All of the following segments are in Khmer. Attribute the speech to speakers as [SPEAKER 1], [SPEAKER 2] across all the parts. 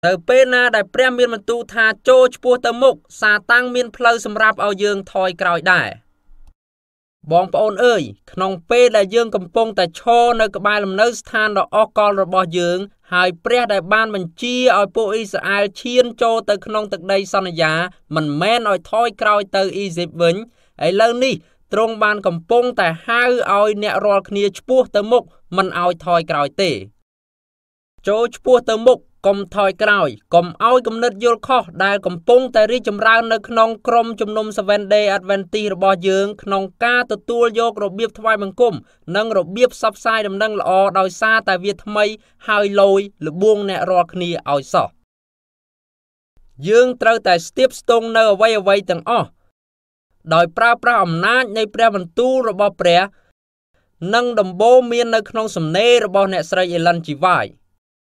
[SPEAKER 1] ទៅពេលណាដែលព្រះមានបន្ទូលថាចូលឆ្ពោះទៅមុខសាតាំងមានផ្លូវសម្រាប់ឲ្យយើងថយក្រោយដែរបងប្អូនអើយក្នុងពេលដែលយើងកំពុងតែឈរនៅក្បែរលំនៅស្ថានដ៏អកលរបស់យើងហើយព្រះដែលបានបញ្ជាឲ្យពួកអ៊ីស្រាអែលឈានចូលទៅក្នុងទឹកដីសន្យាមិនមែនឲ្យថយក្រោយទៅអ៊ីស៊ីបវិញឥឡូវនេះទ្រង់បានកំពុងតែហៅឲ្យអ្នករាល់គ្នាឆ្ពោះទៅមុខមិនឲ្យថយក្រោយទេចូលឆ្ពោះទៅមុខកុំថយក្រោយកុំឲ្យគំនិតយល់ខុសដែលកំពុងតែរីកចម្រើននៅក្នុងក្រុមជំនុំ Seventh Day Adventist របស់យើងក្នុងការទទួលយករបៀបថ្វាយបង្គំនិងរបៀបផ្សព្វផ្សាយដំណឹងល្អដោយសារតែវាថ្មីហើយលយលបួងអ្នករាល់គ្នាឲ្យសោះយើងត្រូវតែស្ទាបស្ទង់នៅអ្វីៗទាំងអស់ដោយប្រើប្រាស់អំណាចនៃព្រះបន្ទូលរបស់ព្រះនិងដំបូលមាននៅក្នុងសំណេររបស់អ្នកស្រី Ellen G. White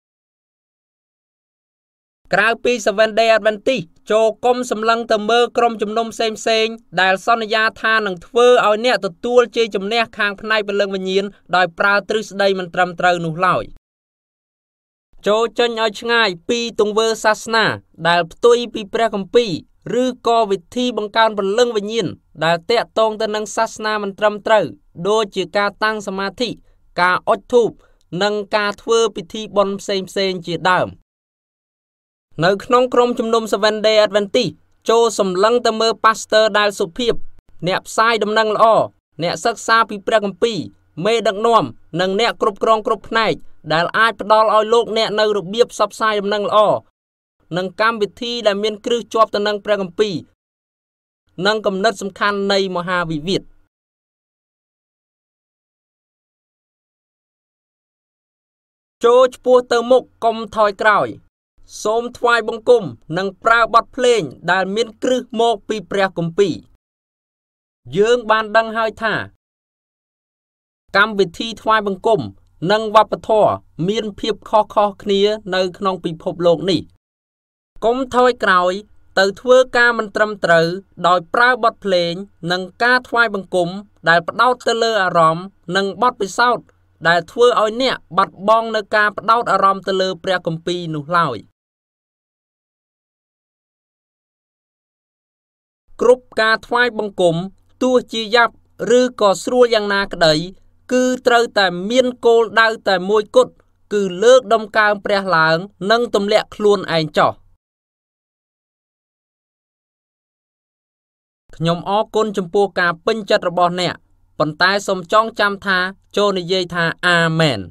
[SPEAKER 1] ក្រៅពី Seventh Day Adventist ចូលកុំសម្លឹងទៅមើលក្រុមជំនុំផ្សេងៗដែលសន្យាថានឹងធ្វើឲ្យអ្នកទទួលជ័យជំនះខាងផ្នែកព្រលឹងវិញ្ញាណដោយប្រើទ្រឹស្ដីមិនត្រឹមត្រូវនោះឡើយចូលចេញឲ្យឆ្ងាយពីទង្វើសាសនាដែលផ្ទុយពីព្រះគម្ពីរឬក៏វិធីបង្កើនព្រលឹងវិញ្ញាណដែលតាក់ទងទៅនឹងសាសនាមិនត្រឹមត្រូវដូចជាការតាំងសមាធិការអុជធូបនិងការធ្វើពិធីបុណ្យផ្សេងៗជាដើមនៅក្នុងក្រុមជំនុំ Seventh Day Adventist ចូលសម្លឹងទៅមើលប៉ាស្ទ័រដែលសុភាពអ្នកផ្សាយដំណឹងល្អអ្នកសិក្សាពីព្រះគម្ពីរមេដឹកនាំនិងអ្នកគ្រប់គ្រងគ្រប់ផ្នែកដែលអាចផ្ដល់ឲ្យលោកអ្នកនៅរបៀបផ្សព្វផ្សាយដំណឹងល្អនិងកម្មវិធីដែលមានគ្រឹះជាប់ទៅនឹងព្រះគម្ពីរនិងគំនិតសំខាន់នៃមហាវិវាទចូលឆ្ពោះទៅមុខកុំថយក្រោយសូមថ្វាយបង្គំនិងប្រើបទភ្លេងដែលមានគ្រឹះមកពីព្រះគម្ពីរយើងបានដឹងហើយថាកម្មវិធីថ្វាយបង្គំនិងវប្បធម៌មានភាពខុសៗគ្នានៅក្នុងពិភពលោកនេះកុំថយក្រោយទៅធ្វើការមិនត្រឹមត្រូវដោយប្រើបទភ្លេងនិងការថ្វាយបង្គំដែលផ្ដោតទៅលើអារម្មណ៍និងបទពិសោធន៍ដែលធ្វើឲ្យអ្នកបាត់បង់នៅការផ្ដោតអារម្មណ៍ទៅលើព្រះគម្ពីរនោះឡើយគ្រប់ការថ្វាយបង្គំទោះជាយ៉ាប់ឬក៏ស្រួលយ៉ាងណាក្តីគឺត្រូវតែមានគោលដៅតែមួយគត់គឺលើកដំកើងព្រះឡើងនិងទម្លាក់ខ្លួនឯងចុះខ្ញុំអរគុណចំពោះការពេញចិត្តរបស់អ្នកប៉ុន្តែសូមចងចាំថាចូលនិយាយថាអាមែន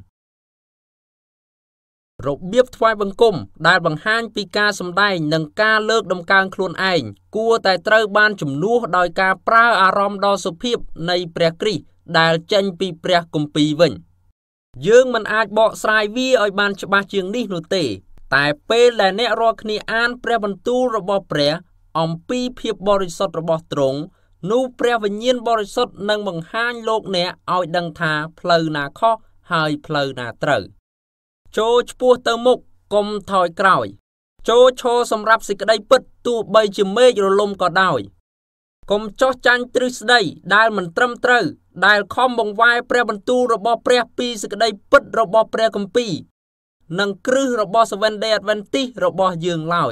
[SPEAKER 1] របៀបថ្វាយបង្គំដែលបង្ហាញពីការសម្ដែងនិងការលើកដំកើងខ្លួនឯងគួរតែត្រូវបានជំនួសដោយការប្រើអារម្មណ៍ដ៏សុភាពនៃព្រះគ្រីស្ទដែលចេញពីព្រះគម្ពីរវិញយើងមិនអាចបកស្រាយវាឲ្យបានច្បាស់ជាងនេះនោះទេតែពេលដែលអ្នករាល់គ្នាអានព្រះបន្ទូលរបស់ព្រះអំពីភាពបរិសុទ្ធរបស់ទ្រង់នោះព្រះវិញ្ញាណបរិសុទ្ធនឹងបង្ហាញលោកអ្នកឲ្យដឹងថាផ្លូវណាខុសហើយផ្លូវណាត្រូវចូលឆ្ពោះទៅមុខកុំថយក្រោយចូលឈរសម្រាប់សេចក្តីពិតទោះបីជាមេឃរលំក៏ដោយកុំចោះចាញ់ទ្រឹស្ដីដែលមិនត្រឹមត្រូវដែលខំបង្វែរព្រះបន្ទូលរបស់ព្រះពីសេចក្តីពិតរបស់ព្រះគម្ពីរនិងគ្រឹះរបស់ Seventh Day Adventist របស់យើងឡើ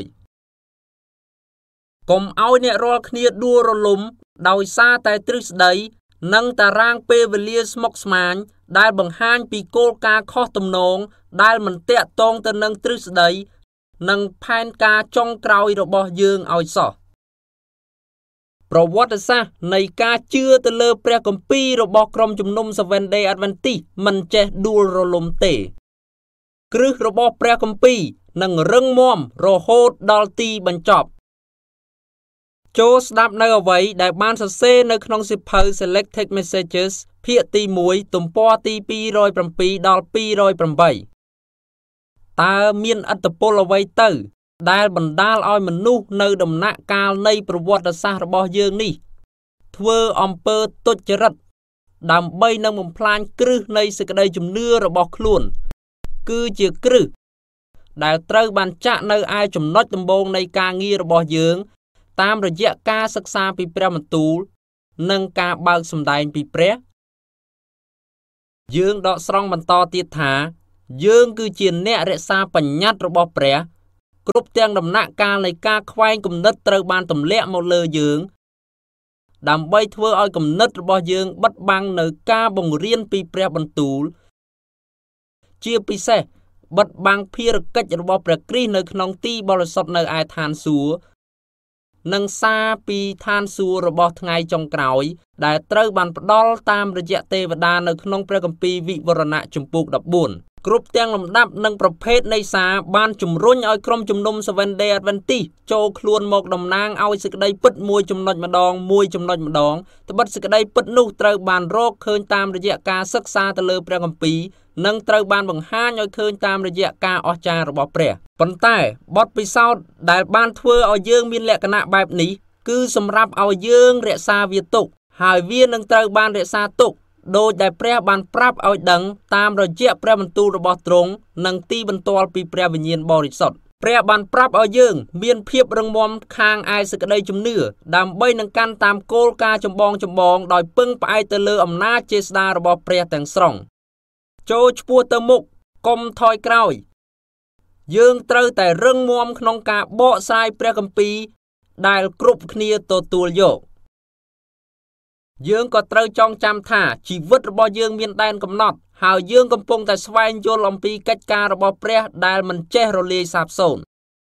[SPEAKER 1] យកុំឲ្យអ្នករាល់គ្នាដួលរលំដោយសារតែទ្រឹស្ដីនិងតារាងពេលវេលាស្មុគស្មាញដែលបង្ហាញពីគោលការណ៍ខុសទំនងដែលមិនតាក់ទងទៅនឹងទ្រឹស្ដីនិងផែនការចុងក្រោយរបស់យើងឲ្យសោះប្រវត្តិសាស្ត្រនៃការជឿទៅលើព្រះគម្ពីររបស់ក្រុមជំនុំ Seventh Day Adventist មិនចេះដួលរលំទេគ្រឹះរបស់ព្រះគម្ពីរនឹងរឹងមាំរហូតដល់ទីបញ្ចប់ចូលស្ដាប់នៅអ្វីដែលបានសរសេរនៅក្នុងសៀវភៅ Selected Messages ភាគទី1ទំព័រទី207ដល់208តើមានឥទ្ធិពលអ្វីទៅដែលបណ្ដាលឲ្យមនុស្សនៅដំណាក់កាលនៃប្រវត្តិសាស្ត្ររបស់យើងនេះធ្វើអំពើទុច្ចរិតដើម្បីនឹងបំផ្លាញគ្រឹះនៃសេចក្តីជំនឿរបស់ខ្លួនគឺជាគ្រឹះដែលត្រូវបានចាក់នៅឯចំណុចដំបូងនៃការងាររបស់យើងតាមរយៈការសិក្សាពីព្រះបន្ទូលនិងការបើកសម្ដែងពីព្រះយើងដកស្រង់បន្តទៀតថាយើងគឺជាអ្នករក្សាបញ្ញត្តិរបស់ព្រះគ្រប់ទាំងដំណាក់កាលនៃការខ្វែងគំនិតត្រូវបានទម្លាក់មកលើយើងដើម្បីធ្វើឲ្យគំនិតរបស់យើងបិទបាំងនៅការបង្រៀនពីព្រះបន្ទូលជាពិសេសបិទបាំងភារកិច្ចរបស់ព្រះគ្រីស្ទនៅក្នុងទីបរិសុទ្ធនៅឯឋានសួគ៌និងសារពីឋានសួគ៌របស់ថ្ងៃចុងក្រោយដែលត្រូវបានផ្ដល់តាមរយៈទេវតានៅក្នុងព្រះគម្ពីរវិវរណៈជំពូក14គ្រប់ទាំងលំដាប់និងប្រភេទនៃសារបានជំរុញឲ្យក្រុមជំនុំ Seventh Day Adventist ចូលខ្លួនមកតំណាងឲ្យសេចក្តីពិតមួយចំណុចម្ដងត្បិតសេចក្តីពិតនោះត្រូវបានរកឃើញតាមរយៈការសិក្សាទៅលើព្រះគម្ពីរនិងត្រូវបានបង្ហាញឲ្យឃើញតាមរយៈការអស្ចារ្យរបស់ព្រះប៉ុន្តែបទពិសោធន៍ដែលបានធ្វើឲ្យយើងមានលក្ខណៈបែបនេះគឺសម្រាប់ឲ្យយើងរក្សាវាទុកហើយវានឹងត្រូវបានរក្សាទុកដោយដែលព្រះបានប្រាប់ឲ្យដឹងតាមរយៈព្រះបន្ទូលរបស់ទ្រង់និងទីបន្ទាល់ពីព្រះវិញ្ញាណបរិសុទ្ធព្រះបានប្រាប់ឲ្យយើងមានភាពរឹងមាំខាងឯសេចក្តីជំនឿដើម្បីនឹងកាន់តាមគោលការណ៍ចម្បងដោយពឹងផ្អែកទៅលើអំណាចចេស្តារបស់ព្រះទាំងស្រុងចូលឆ្ពោះទៅមុខកុំថយក្រោយយើងត្រូវតែរឹងមាំក្នុងការបកស្រាយព្រះគម្ពីរដែលគ្រប់គ្នាទទួលយកយើងក៏ត្រូវចងចាំថាជីវិតរបស់យើងមានដែនកំណត់ហើយយើងកំពុងតែស្វែងយល់អំពីកិច្ចការរបស់ព្រះដែលមិនចេះរលាយសាបសូន្យ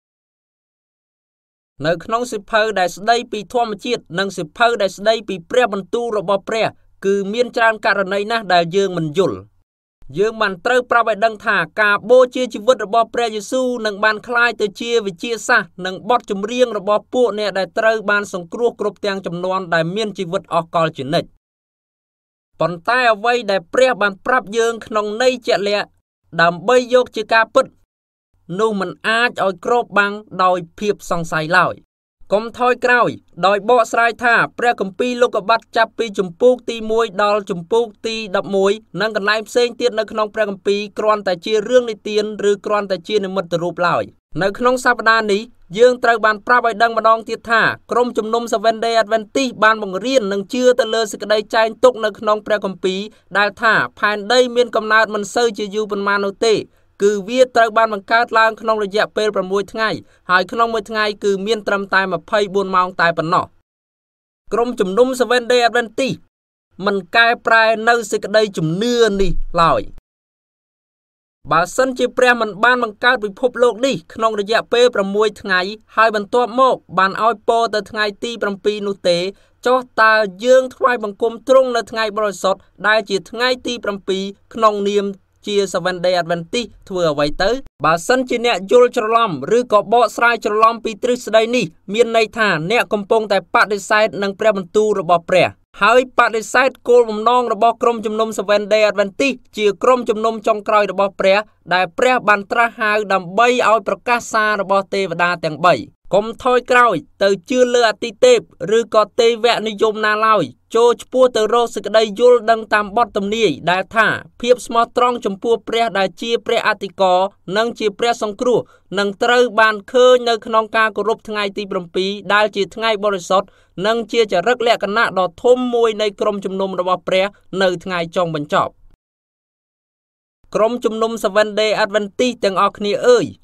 [SPEAKER 1] នៅក្នុងសៀវភៅដែលស្ដីពីធម្មជាតិនិងសៀវភៅដែលស្ដីពីព្រះបន្ទូលរបស់ព្រះគឺមានច្រើនករណីណាស់ដែលយើងមិនយល់យើងបានត្រូវប្រាប់ឲ្យដឹងថាការបូជាជីវិតរបស់ព្រះយេស៊ូវនឹងបានคล้ายទៅជាវិជាសាស្ត្រនិងបទចម្រៀងរបស់ពួកអ្នកដែលត្រូវបានសង្គ្រោះគ្រប់ទាំងចំនួនដែលមានជីវិតអស់កលជានិច្ចប៉ុន្តែអ្វីដែលព្រះបានប្រាប់យើងក្នុងន័យជាក់លាក់ដើម្បីយកជាការពិតនោះមិនអាចឲ្យគ្របបាំងដោយភាពសង្ស័យឡើយកុំថយក្រោយដោយបកស្រាយថាព្រះគម្ពីរលោកុបាតចាប់ពីជំពូកទី1ដល់ជំពូកទី11និងកន្លែងផ្សេងទៀតនៅក្នុងព្រះគម្ពីរគ្រាន់តែជារឿងនិទានឬគ្រាន់តែជានិមិត្តរូបឡើយនៅក្នុងសប្តាហ៍នេះយើងត្រូវបានប្រាប់ឲ្យដឹងម្ដងទៀតថាក្រុមជំនុំ Seventh Day Adventist បានបង្រៀននិងជឿទៅលើសេចក្តីចែងទុកនៅក្នុងព្រះគម្ពីរដែលថាផែនដីមានកំណើតមិនសូវជាយូរប៉ុន្មាននោះទេគឺវាត្រូវបានបង្កើតឡើងក្នុងរយៈពេល6ថ្ងៃហើយក្នុងមួយថ្ងៃគឺមានត្រឹមតែ24ម៉ោងតែប៉ុណ្ណោះក្រុមជំនុំ Seventh Day Adventist មិនកែប្រែនៅសេចក្តីជំនឿនេះឡើយបើសិនជាព្រះមិនបានបង្កើតពិភពលោកនេះក្នុងរយៈពេល6ថ្ងៃហើយបន្ទាប់មកបានឲ្យពរទៅថ្ងៃទី7នោះទេចុះតើយើងថ្វាយបង្គំទ្រង់នៅថ្ងៃបរិសុទ្ធដែលជាថ្ងៃទី7ក្នុងនាមជា Seventh Day Adventist ធ្វើអ្វីទៅបើសិនជាអ្នកយល់ច្រឡំឬក៏បកស្រាយច្រឡំពីទ្រឹស្ដីនេះមានន័យថាអ្នកកំពុងតែបដិសេធនឹងព្រះបន្ទូលរបស់ព្រះហើយបដិសេធគោលបំណងរបស់ក្រុមជំនុំ Seventh Day Adventist ជាក្រុមជំនុំចុងក្រោយរបស់ព្រះដែលព្រះបានត្រាស់ហៅដើម្បីឲ្យប្រកាសសាររបស់ទេវតាទាំង3កុំថយក្រោយទៅជឿលើអតិទេពឬក៏ទេវនិយមណាឡើយចូលឆ្ពោះទៅរកសេចក្តីយល់ដឹងតាមបទទំនាយដែលថាភាពស្មោះត្រង់ចំពោះព្រះដែលជាព្រះអធិការនិងជាព្រះសង្គ្រោះនឹងត្រូវបានឃើញនៅក្នុងការគោរពថ្ងៃទី7ដែលជាថ្ងៃបរិសុទ្ធនិងជាចរិតលក្ខណៈដ៏ធំមួយនៃក្រុមជំនុំរបស់ព្រះនៅថ្ងៃចុងបញ្ចប់ក្រុមជំនុំ Seventh Day Adventist ទាំងអស់គ្នាអើយ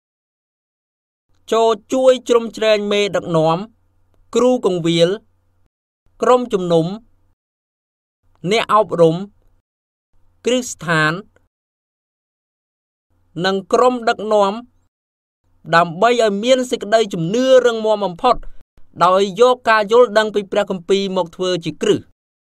[SPEAKER 1] ចូលជួយជ្រោមជ្រែងមេដឹកនាំគ្រូកងវិលក្រុមជំនុំអ្នកអប់រំគ្រឹះស្ថាននិងក្រុមដឹកនាំដើម្បីឲ្យមានសេចក្តីជំនឿរឹងមាំបំផុតដោយយកការយល់ដឹងពីព្រះគម្ពីរមកធ្វើជាគ្រឹះ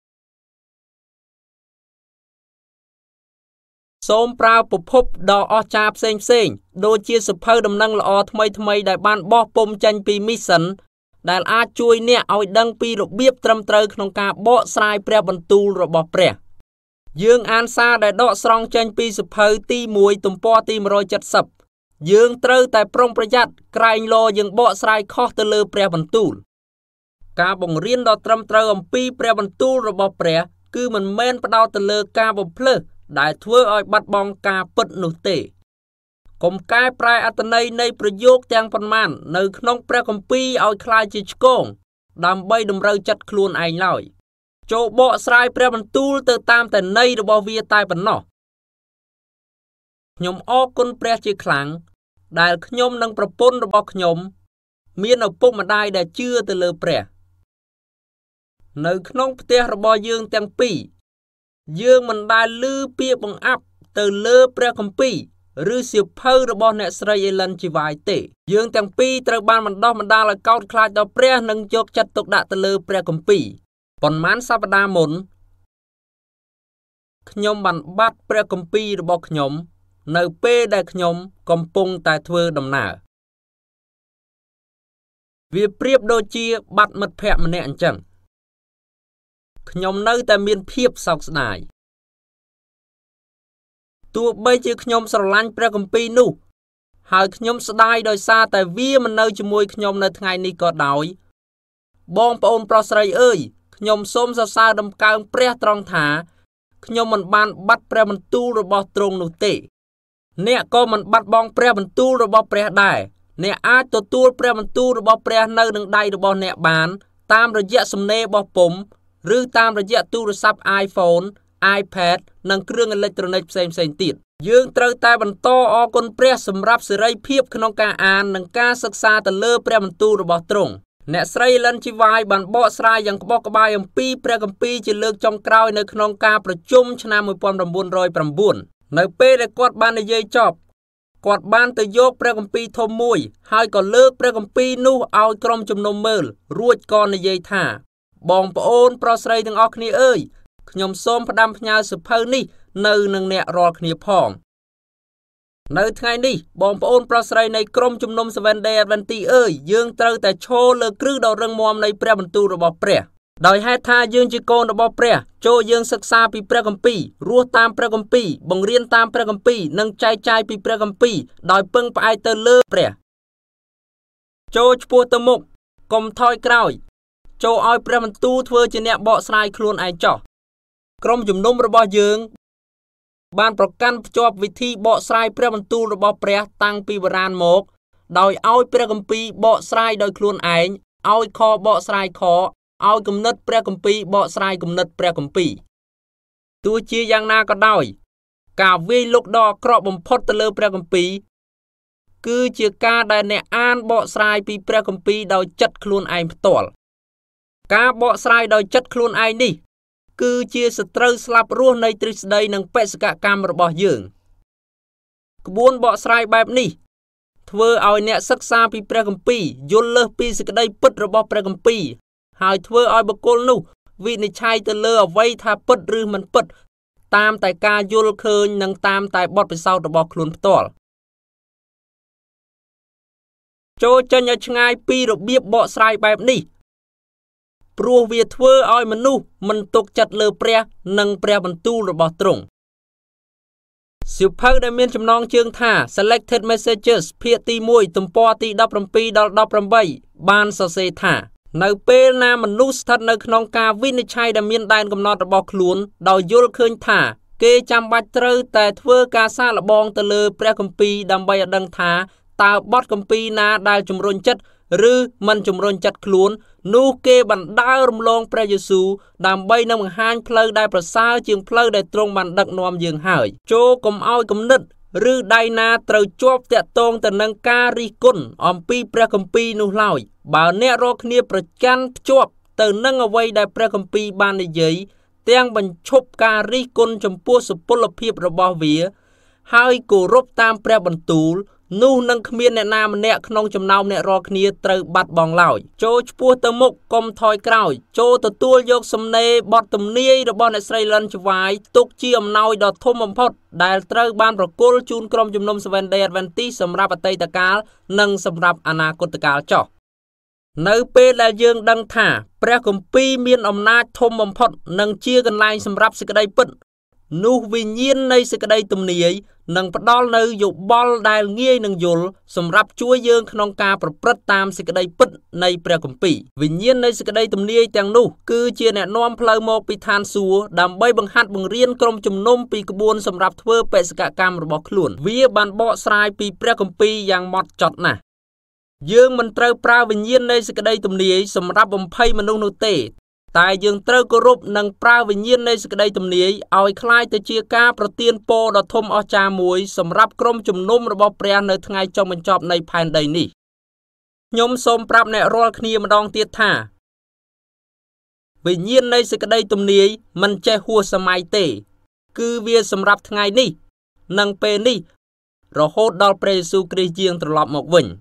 [SPEAKER 1] សូមប្រើប្រភពដ៏អស្ចារ្យផ្សេងដូចជាសៀវភៅដំណឹងល្អថ្មីដែលបានបោះពុម្ពចេញពី Mission ដែលអាចជួយអ្នកឲ្យដឹងពីរបៀបត្រឹមត្រូវក្នុងការបកស្រាយព្រះបន្ទូលរបស់ព្រះយើងអានសារដែលដកស្រង់ចេញពីសៀវភៅទី1ទំព័រទី170យើងត្រូវតែប្រុងប្រយ័ត្នក្រែងលោយើងបកស្រាយខុសទៅលើព្រះបន្ទូលការបង្រៀនដ៏ត្រឹមត្រូវអំពីព្រះបន្ទូលរបស់ព្រះគឺមិនមែនផ្ដោតទៅលើការបំភ្លើសដែលធ្វើឲ្យបាត់បង់ការពិតនោះទេកុំកែប្រែអត្ថន័យនៃប្រយោគទាំងប៉ុន្មាននៅក្នុងព្រះគម្ពីរឲ្យคล้ายជាឆ្គងដើម្បីតម្រូវចិត្តខ្លួនឯងឡើយចូលបកស្រាយព្រះបន្ទូលទៅតាមតែន័យរបស់វាតែប៉ុណ្ណោះខ្ញុំអរគុណព្រះជាខ្លាំងដែលខ្ញុំនិងប្រពន្ធរបស់ខ្ញុំមានឪពុកម្ដាយដែលជឿទៅលើព្រះនៅក្នុងផ្ទះរបស់យើងទាំងពីរយើងមិនដែលឮពាក្យបង្អាប់ទៅលើព្រះគម្ពីរឬសៀវភៅរបស់អ្នកស្រី Ellen G. White ទេយើងទាំងពីរត្រូវបានបណ្ដុះបណ្ដាលឲ្យកោតខ្លាចដល់ព្រះនិងយកចិត្តទុកដាក់ទៅលើព្រះគម្ពីរប៉ុន្មានសប្តាហ៍មុនខ្ញុំបានបាត់ព្រះគម្ពីររបស់ខ្ញុំនៅពេលដែលខ្ញុំកំពុងតែធ្វើដំណើរវាប្រៀបដូចជាបាត់មិត្តភក្តិម្នាក់អញ្ចឹងខ្ញុំនៅតែមានភាពសោកស្ដាយទោះបីជាខ្ញុំស្រឡាញ់ព្រះគម្ពីរនោះហើយខ្ញុំស្ដាយដោយសារតែវាមិននៅជាមួយខ្ញុំនៅថ្ងៃនេះក៏ដោយបងប្អូនប្រុសស្រីអើយខ្ញុំសូមសរសើរដំកើងព្រះត្រង់ថាខ្ញុំមិនបានបាត់ព្រះបន្ទូលរបស់ទ្រង់នោះទេអ្នកក៏មិនបាត់បង់ព្រះបន្ទូលរបស់ព្រះដែរអ្នកអាចទទួលព្រះបន្ទូលរបស់ព្រះនៅនឹងដៃរបស់អ្នកបានតាមរយៈសំណេររបស់ពុម្ពឬតាមរយៈទូរស័ព្ទ iPhone, iPad និងគ្រឿងអេឡិចត្រូនិកផ្សេងៗទៀតយើងត្រូវតែបន្តអរគុណព្រះសម្រាប់សេរីភាពក្នុងការអាននិងការសិក្សាទៅលើព្រះបន្ទូលរបស់ទ្រង់អ្នកស្រី Ellen G. White បានបកស្រាយយ៉ាងក្បោះក្បាយអំពីព្រះគម្ពីរជាលើកចុងក្រោយនៅក្នុងការប្រជុំឆ្នាំ1909នៅពេលដែលគាត់បាននិយាយចប់គាត់បានទៅយកព្រះគម្ពីរធំមួយហើយក៏លើកព្រះគម្ពីរនោះឲ្យក្រុមជំនុំមើលរួចក៏និយាយថាបងប្អូនប្រុសស្រីទាំងអស់គ្នាអើយខ្ញុំសូមផ្ដាំផ្ញើសៀវភៅនេះនៅនឹងអ្នករាល់គ្នាផងនៅថ្ងៃនេះបងប្អូនប្រុសស្រីនៃក្រុមជំនុំ Seventh Day Adventist អើយយើងត្រូវតែឈរលើគ្រឹះដ៏រឹងមាំនៃព្រះបន្ទូលរបស់ព្រះដោយហេតុថាយើងជាកូនរបស់ព្រះចូលយើងសិក្សាពីព្រះគម្ពីររស់តាមព្រះគម្ពីរបង្រៀនតាមព្រះគម្ពីរនិងចែកចាយពីព្រះគម្ពីរដោយពឹងផ្អែកទៅលើព្រះចូលឆ្ពោះទៅមុខកុំថយក្រោយចូលឲ្យព្រះបន្ទូលធ្វើជាអ្នកបកស្រាយខ្លួនឯងចោះក្រុមជំនុំរបស់យើងបានប្រកាន់ភ្ជាប់វិធីបកស្រាយព្រះបន្ទូលរបស់ព្រះតាំងពីបុរាណមកដោយឲ្យព្រះគម្ពីរបកស្រាយដោយខ្លួនឯងឲ្យខបកស្រាយខឲ្យគំនិតព្រះគម្ពីរបកស្រាយគំនិតព្រះគម្ពីរទោះជាយ៉ាងណាក៏ដោយការវាយលុកដ៏អាក្រក់បំផុតទៅលើព្រះគម្ពីរគឺជាការដែលអ្នកអានបកស្រាយពីព្រះគម្ពីរដោយចិត្តខ្លួនឯងផ្ទាល់ការបកស្រាយដោយចិត្តខ្លួនឯងនេះគឺជាសត្រូវស្លាប់រស់នៃទ្រឹស្ដីនិងបេសកកម្មរបស់យើងក្បួនបកស្រាយបែបនេះធ្វើឲ្យអ្នកសិក្សាពីព្រះគម្ពីរយល់លើសពីសេចក្តីពិតរបស់ព្រះគម្ពីរហើយធ្វើឲ្យបុគ្គលនោះវិនិច្ឆ័យទៅលើអ្វីថាពិតឬមិនពិតតាមតែការយល់ឃើញនិងតាមតែបទពិសោធន៍របស់ខ្លួនផ្ទាល់ចូលចេញឲ្យឆ្ងាយពីរបៀបបកស្រាយបែបនេះព្រោះវាធ្វើឲ្យមនុស្សមិនទុកចិត្តលើព្រះនិងព្រះបន្ទូលរបស់ទ្រង់សៀវភៅដែលមានចំណងជើងថា Selected Messages ភាគទី1ទំព័រទី17ដល់18បានសរសេរថានៅពេលណាមនុស្សស្ថិតនៅក្នុងការវិនិច្ឆ័យដែលមានដែនកំណត់របស់ខ្លួនដោយយល់ឃើញថាគេចាំបាច់ត្រូវតែធ្វើការសាកល្បងទៅលើព្រះគម្ពីរដើម្បីឲ្យដឹងថាតើបទគម្ពីរណាដែលជំរុញចិត្តឬមិនជំរុញចិត្តខ្លួននោះគេបណ្ដើររំលងព្រះយេស៊ូវដើម្បីនឹងបង្ហាញផ្លូវដែលប្រសើរជាងផ្លូវដែលទ្រង់បានដឹកនាំយើងហើយចូលកុំឲ្យគំនិតឬដៃណាត្រូវជាប់តាក់ទងទៅនឹងការរិះគន់អំពីព្រះគម្ពីរនោះឡើយបើអ្នករាល់គ្នាប្រកាន់ភ្ជាប់ទៅនឹងអ្វីដែលព្រះគម្ពីរបាននិយាយទាំងបញ្ឈប់ការរិះគន់ចំពោះសុពលភាពរបស់វាហើយគោរពតាមព្រះបន្ទូលនោះនឹងគ្មានអ្នកណាម្នាក់ក្នុងចំណោមអ្នករាល់គ្នាត្រូវបាត់បង់ឡើយចូលឆ្ពោះទៅមុខកុំថយក្រោយចូលទទួលយកសំណេរបទទំនាយរបស់អ្នកស្រី Ellen G. White ទុកជាអំណោយដ៏ធំបំផុតដែលត្រូវបានប្រគល់ជូនក្រុមជំនុំ Seventh Day Adventist សម្រាប់អតីតកាលនិងសម្រាប់អនាគតកាលចុះនៅពេលដែលយើងដឹងថាព្រះគម្ពីរមានអំណាចធំបំផុតនិងជាកន្លែងសម្រាប់សេចក្តីពិតនោះវិញ្ញាណនៃសេចក្តីទំនាយនឹងផ្ដល់នូវយោបល់ដែលងាយនឹងយល់សម្រាប់ជួយយើងក្នុងការប្រព្រឹត្តតាមសេចក្តីពិតនៃព្រះគម្ពីរវិញ្ញាណនៃសេចក្តីទំនាយទាំងនោះគឺជាអ្នកនាំផ្លូវមកពីឋានសួគ៌ដើម្បីបង្ហាត់បង្រៀនក្រុមជំនុំពីក្បួនសម្រាប់ធ្វើបេសកកម្មរបស់ខ្លួនវាបានបកស្រាយពីព្រះគម្ពីរយ៉ាងហ្មត់ចត់ណាស់យើងមិនត្រូវប្រើវិញ្ញាណនៃសេចក្តីទំនាយសម្រាប់បំភ័យមនុស្សនោះទេតែយើងត្រូវគោរពនិងប្រើវិញ្ញាណនៃសេចក្តីទំនាយឲ្យคล้ายទៅជាការប្រទានពរដ៏ធំអស្ចារ្យមួយសម្រាប់ក្រុមជំនុំរបស់ព្រះនៅថ្ងៃចុងបញ្ចប់នៃផែនដីនេះខ្ញុំសូមប្រាប់អ្នករាល់គ្នាម្ដងទៀតថាវិញ្ញាណនៃសេចក្តីទំនាយមិនចេះហួសសម័យទេគឺវាសម្រាប់ថ្ងៃនេះនិងពេលនេះរហូតដល់ព្រះយេស៊ូវគ្រីស្ទយាងត្រឡប់មកវិញ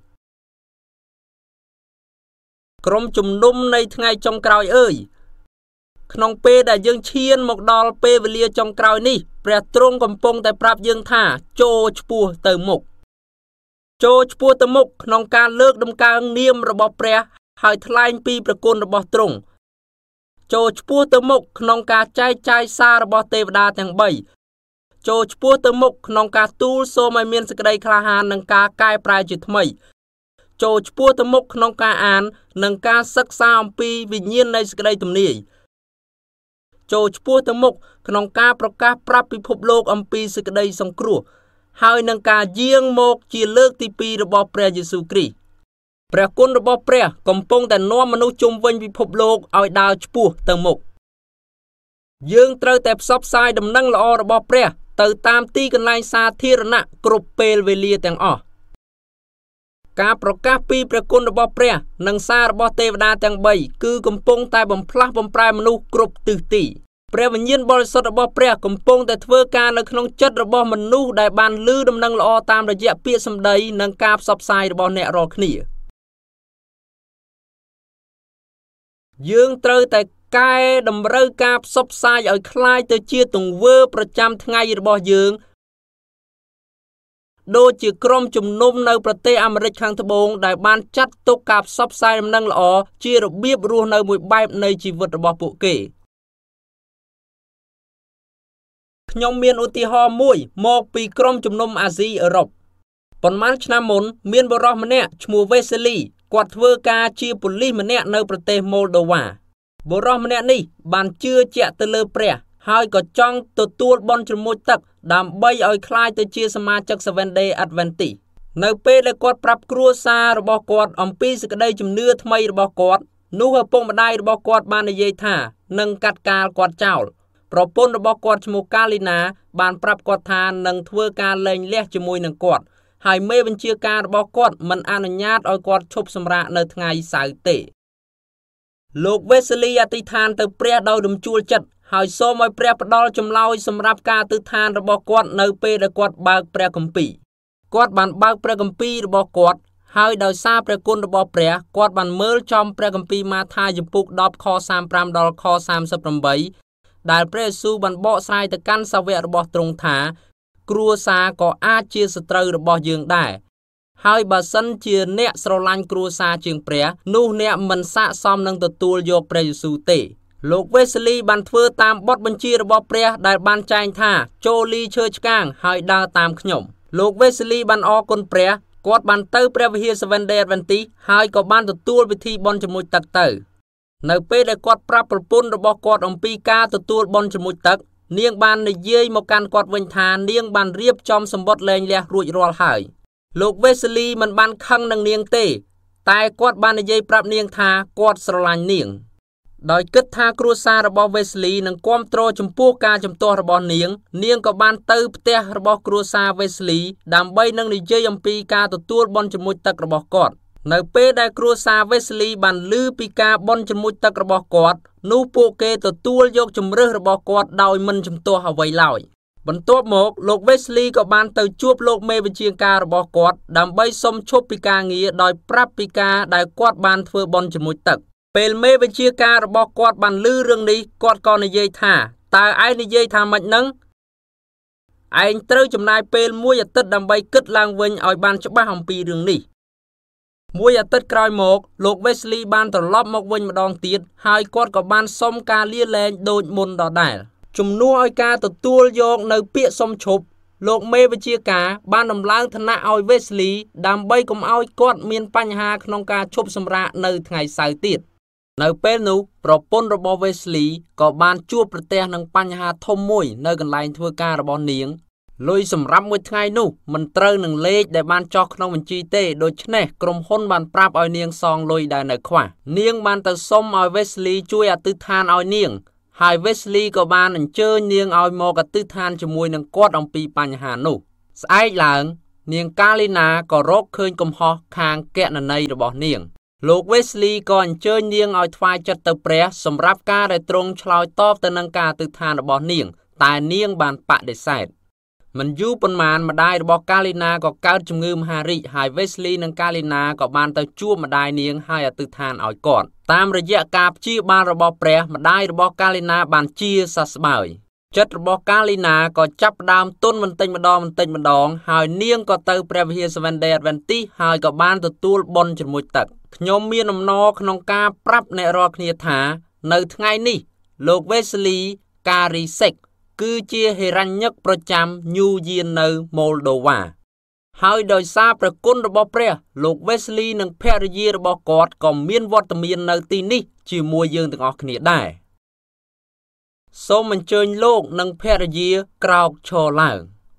[SPEAKER 1] ក្រុមជំនុំនៃថ្ងៃចុងក្រោយអើយក្នុងពេលដែលយើងឈានមកដល់ពេលវេលាចុងក្រោយនេះព្រះទ្រង់កំពុងតែប្រាប់យើងថាចូលឆ្ពោះទៅមុខចូលឆ្ពោះទៅមុខក្នុងការលើកតម្កើងនាមរបស់ព្រះហើយថ្លែងពីព្រះគុណរបស់ទ្រង់ចូលឆ្ពោះទៅមុខក្នុងការចែកចាយសាររបស់ទេវតាទាំង3ចូលឆ្ពោះទៅមុខក្នុងការទូលសូមឲ្យមានសេចក្តីក្លាហាននិងការកែប្រែជាថ្មីចូលឆ្ពោះទៅមុខក្នុងការអាននិងការសិក្សាអំពីវិញ្ញាណនៃសេចក្តីទំនាយចូលឆ្ពោះទៅមុខក្នុងការប្រកាសប្រាប់ពិភពលោកអំពីសេចក្តីសង្គ្រោះហើយនឹងការយាងមកជាលើកទី2របស់ព្រះយេស៊ូវគ្រីស្ទព្រះគុណរបស់ព្រះកំពុងតែនាំមនុស្សជុំវិញពិភពលោកឲ្យដើរឆ្ពោះទៅមុខយើងត្រូវតែផ្សព្វផ្សាយដំណឹងល្អរបស់ព្រះទៅតាមទីកន្លែងសាធារណៈគ្រប់ពេលវេលាទាំងអស់ការប្រកាសពីព្រះគុណរបស់ព្រះនិងសាររបស់ទេវតាទាំង3គឺកំពុងតែបំផ្លាស់បំប្រែមនុស្សគ្រប់ទិសទីព្រះវិញ្ញាណបរិសុទ្ធរបស់ព្រះកំពុងតែធ្វើការនៅក្នុងចិត្តរបស់មនុស្សដែលបានឮដំណឹងល្អតាមរយៈពាក្យសម្ដីនិងការផ្សព្វផ្សាយរបស់អ្នករាល់គ្នាយើងត្រូវតែកែតម្រូវការផ្សព្វផ្សាយឲ្យคล้ายទៅជាទង្វើប្រចាំថ្ងៃរបស់យើងដូចជាក្រុមជំនុំនៅប្រទេសអាមេរិកខាងត្បូងដែលបានចាត់ទុកការផ្សព្វផ្សាយដំណឹងល្អជារបៀបរស់នៅមួយបែបនៃជីវិតរបស់ពួកគេខ្ញុំមានឧទាហរណ៍មួយមកពីក្រុមជំនុំអាស៊ីអឺរ៉ុបប៉ុន្មានឆ្នាំមុនមានបុរសម្នាក់ឈ្មោះ Wesley គាត់ធ្វើការជាប៉ូលីសម្នាក់នៅប្រទេស Moldova បុរសម្នាក់នេះបានជឿជាក់ទៅលើព្រះហើយក៏ចង់ទទួលបន់ជ្រមុជទឹកដើម្បីឲ្យคล้ายទៅជាសមាជិក Seventh Day Adventist នៅពេលដែលគាត់ប្រាប់គ្រួសាររបស់គាត់អំពីសេចក្តីជំនឿថ្មីរបស់គាត់នោះឪពុកម្ដាយរបស់គាត់បាននិយាយថានឹងកាត់កាលគាត់ចោលប្រពន្ធរបស់គាត់ឈ្មោះកាលីណាបានប្រាប់គាត់ថានឹងធ្វើការលែងលះជាមួយនឹងគាត់ហើយមេបញ្ជាការរបស់គាត់មិនអនុញ្ញាតឲ្យគាត់ឈប់សម្រាកនៅថ្ងៃសៅរ៍ទេលោក Wesley អធិដ្ឋានទៅព្រះដោយរំជួលចិត្តហើយសូមឲ្យព្រះផ្ដល់ចម្លើយសម្រាប់ការអធិដ្ឋានរបស់គាត់នៅពេលដែលគាត់បើកព្រះគម្ពីរគាត់បានបើកព្រះគម្ពីររបស់គាត់ហើយដោយសារព្រះគុណរបស់ព្រះគាត់បានមើលចំព្រះគម្ពីរម៉ាថាយជំពូក10ខ35ដល់ខ38ដែលព្រះយេស៊ូវបានបកស្រាយទៅកាន់សាវករបស់ទ្រង់ថាគ្រួសារក៏អាចជាសត្រូវរបស់យើងដែរហើយបើសិនជាអ្នកស្រឡាញ់គ្រួសារជាងព្រះនោះអ្នកមិនស័ក្តិសមនឹងទទួលយកព្រះយេស៊ូវទេលោក Wesley បានធ្វើតាមបទបញ្ជារបស់ព្រះដែលបានចែងថាចូលលីឈើឆ្កាងហើយដើរតាមខ្ញុំលោក Wesley បានអរគុណព្រះគាត់បានទៅព្រះវិហារ Seventh Day Adventist ហើយក៏បានទទួលពិធីបុណ្យជំនួចទឹកទៅនៅពេលដែលគាត់ប្រាប់ប្រពន្ធរបស់គាត់អំពីការទទួលបុណ្យជំនួចទឹកនាងបាននិយាយមកកាន់គាត់វិញថានាងបានរៀបចំសម្បត្តិលែងលះរួចរាល់ហើយលោក Wesley មិនបានខឹងនឹងនាងទេតែគាត់បាននិយាយប្រាប់នាងថាគាត់ស្រឡាញ់នាងដោយគិតថាគ្រួសាររបស់ Wesley នឹងគាំទ្រចំពោះការជំទាស់របស់នាងក៏បានទៅផ្ទះរបស់គ្រួសារ Wesley ដើម្បីនឹងនិយាយអំពីការទទួលបុណ្យជំនួចទឹករបស់គាត់នៅពេលដែលគ្រួសារ Wesley បានឮពីការបុណ្យជំនួចទឹករបស់គាត់នោះពួកគេទទួលយកជំរឿសរបស់គាត់ដោយមិនជំទាស់អ្វីឡើយបន្ទាប់មកលោក Wesley ក៏បានទៅជួបលោកមេបញ្ជាការរបស់គាត់ដើម្បីសុំឈប់ពីការងារដោយប្រាប់ពីការដែលគាត់បានធ្វើបុណ្យជំនួចទឹកពេលមេបញ្ជាការរបស់គាត់បានឮរឿងនេះគាត់ក៏និយាយថាតើឯងនិយាយថាម៉េចនឹងឯងត្រូវចំណាយពេល1អាទិត្យដើម្បីគិតឡើងវិញឲ្យបានច្បាស់អំពីរឿងនេះ1អាទិត្យក្រោយមកលោក Wesley បានត្រឡប់មកវិញម្ដងទៀតហើយគាត់ក៏បានសុំការលាលែងដូចមុនដដែលជំនួសឲ្យការទទួលយកនៅពាក្យសុំឈប់លោកមេបញ្ជាការបានដំឡើងឋានៈឲ្យ Wesley ដើម្បីកុំឲ្យគាត់មានបញ្ហាក្នុងការឈប់សម្រាកនៅថ្ងៃសៅរ៍ទៀតនៅពេលនោះប្រពន្ធរបស់ Wesley ក៏បានជួបប្រទះនឹងបញ្ហាធំមួយនៅកន្លែងធ្វើការរបស់នាងលុយសម្រាប់មួយថ្ងៃនោះមិនត្រូវនឹងលេខដែលបានចោះក្នុងបញ្ជីទេដូច្នេះក្រុមហ៊ុនបានប្រាប់ឲ្យនាងសងលុយដែលនៅខ្វះនាងបានទៅសុំឲ្យ Wesley ជួយអធិដ្ឋានឲ្យនាងហើយ Wesley ក៏បានអញ្ជើញនាងឲ្យមកអធិដ្ឋានជាមួយនឹងគាត់អំពីបញ្ហានោះស្អែកឡើងនាងកាលីណាក៏រកឃើញកំហុសខាងគណនេយ្យរបស់នាងលោក Wesley ក៏អញ្ជើញនាងឲ្យថ្វាយចិត្តទៅព្រះសម្រាប់ការដែលទ្រង់ឆ្លើយតបទៅនឹងការអធិដ្ឋានរបស់នាងតែនាងបានបដិសេធមិនយូរប៉ុន្មានម្ដាយរបស់កាលីណាក៏កើតជំងឺមហារីកហើយ Wesley និងកាលីណាក៏បានទៅជួបម្ដាយនាងហើយអធិដ្ឋានឲ្យគាត់តាមរយៈការព្យាបាលរបស់ព្រះម្ដាយរបស់កាលីណាបានជាសះស្បើយចិត្តរបស់កាលីណាក៏ចាប់ផ្ដើមទន់បន្តិចម្ដងហើយនាងក៏ទៅព្រះវិហារ Seventh Day Adventist ហើយក៏បានទទួលបុណ្យជ្រមុជទឹកខ្ញុំមានអំណរក្នុងការប្រាប់អ្នករាល់គ្នាថានៅថ្ងៃនេះលោក Wesley Karisek គឺជាហិរញ្ញិកប្រចាំ New Year នៅ Moldova ហើយដោយសារព្រះគុណរបស់ព្រះលោក Wesley និងភរិយារបស់គាត់ក៏មានវត្តមាននៅទីនេះជាមួយយើងទាំងអស់គ្នាដែរសូមអញ្ជើញលោកនិងភរិយាក្រោកឈរឡើង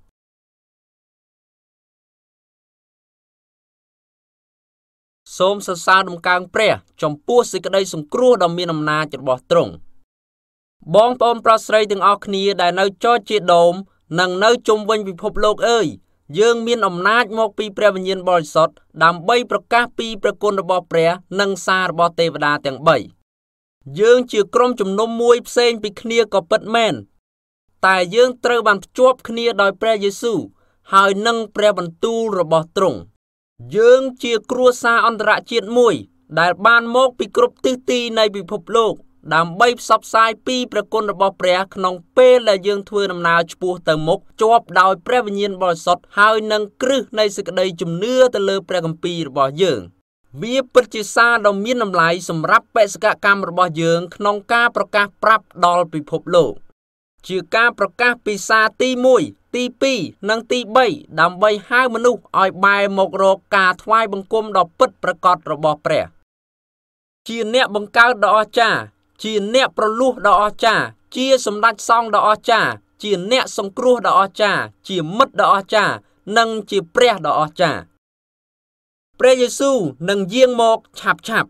[SPEAKER 1] សូមសរសើរដំកើងព្រះចំពោះសេចក្តីសង្គ្រោះដ៏មានអំណាចរបស់ទ្រង់បងប្អូនប្រុសស្រីទាំងអស់គ្នាដែលនៅចតជាដូមនិងនៅជុំវិញពិភពលោកអើយយើងមានអំណាចមកពីព្រះវិញ្ញាណបរិសុទ្ធដើម្បីប្រកាសពីព្រះគុណរបស់ព្រះនិងសាររបស់ទេវតាទាំង3យើងជាក្រុមជំនុំមួយផ្សេងពីគ្នាក៏ពិតមែនតែយើងត្រូវបានភ្ជាប់គ្នាដោយព្រះយេស៊ូវហើយនឹងព្រះបន្ទូលរបស់ទ្រង់យើងជាគ្រួសារអន្តរជាតិមួយដែលបានមកពីគ្រប់ទិសទីនៃពិភពលោកដើម្បីផ្សព្វផ្សាយពីព្រះគុណរបស់ព្រះក្នុងពេលដែលយើងធ្វើដំណើរឆ្ពោះទៅមុខជាប់ដោយព្រះវិញ្ញាណបរិសុទ្ធហើយនឹងគ្រឹះនៃសេចក្តីជំនឿទៅលើព្រះគម្ពីររបស់យើងវាពិតជាសារដ៏មានតម្លៃសម្រាប់បេសកកម្មរបស់យើងក្នុងការប្រកាសប្រាប់ដល់ពិភពលោកជាការប្រកាសពីសារទី1ទី2និងទី3ដើម្បីហៅមនុស្សឲ្យបែរមករកការថ្វាយបង្គំដ៏ពិតប្រាកដរបស់ព្រះជាអ្នកបង្កើតដ៏អស្ចារ្យជាអ្នកប្រលួសដ៏អស្ចារ្យជាសម្ដេចសង្ឃដ៏អស្ចារ្យជាអ្នកសង្គ្រោះដ៏អស្ចារ្យជាមិត្តដ៏អស្ចារ្យនិងជាព្រះដ៏អស្ចារ្យព្រះយេស៊ូវនឹងយាងមកឆាប់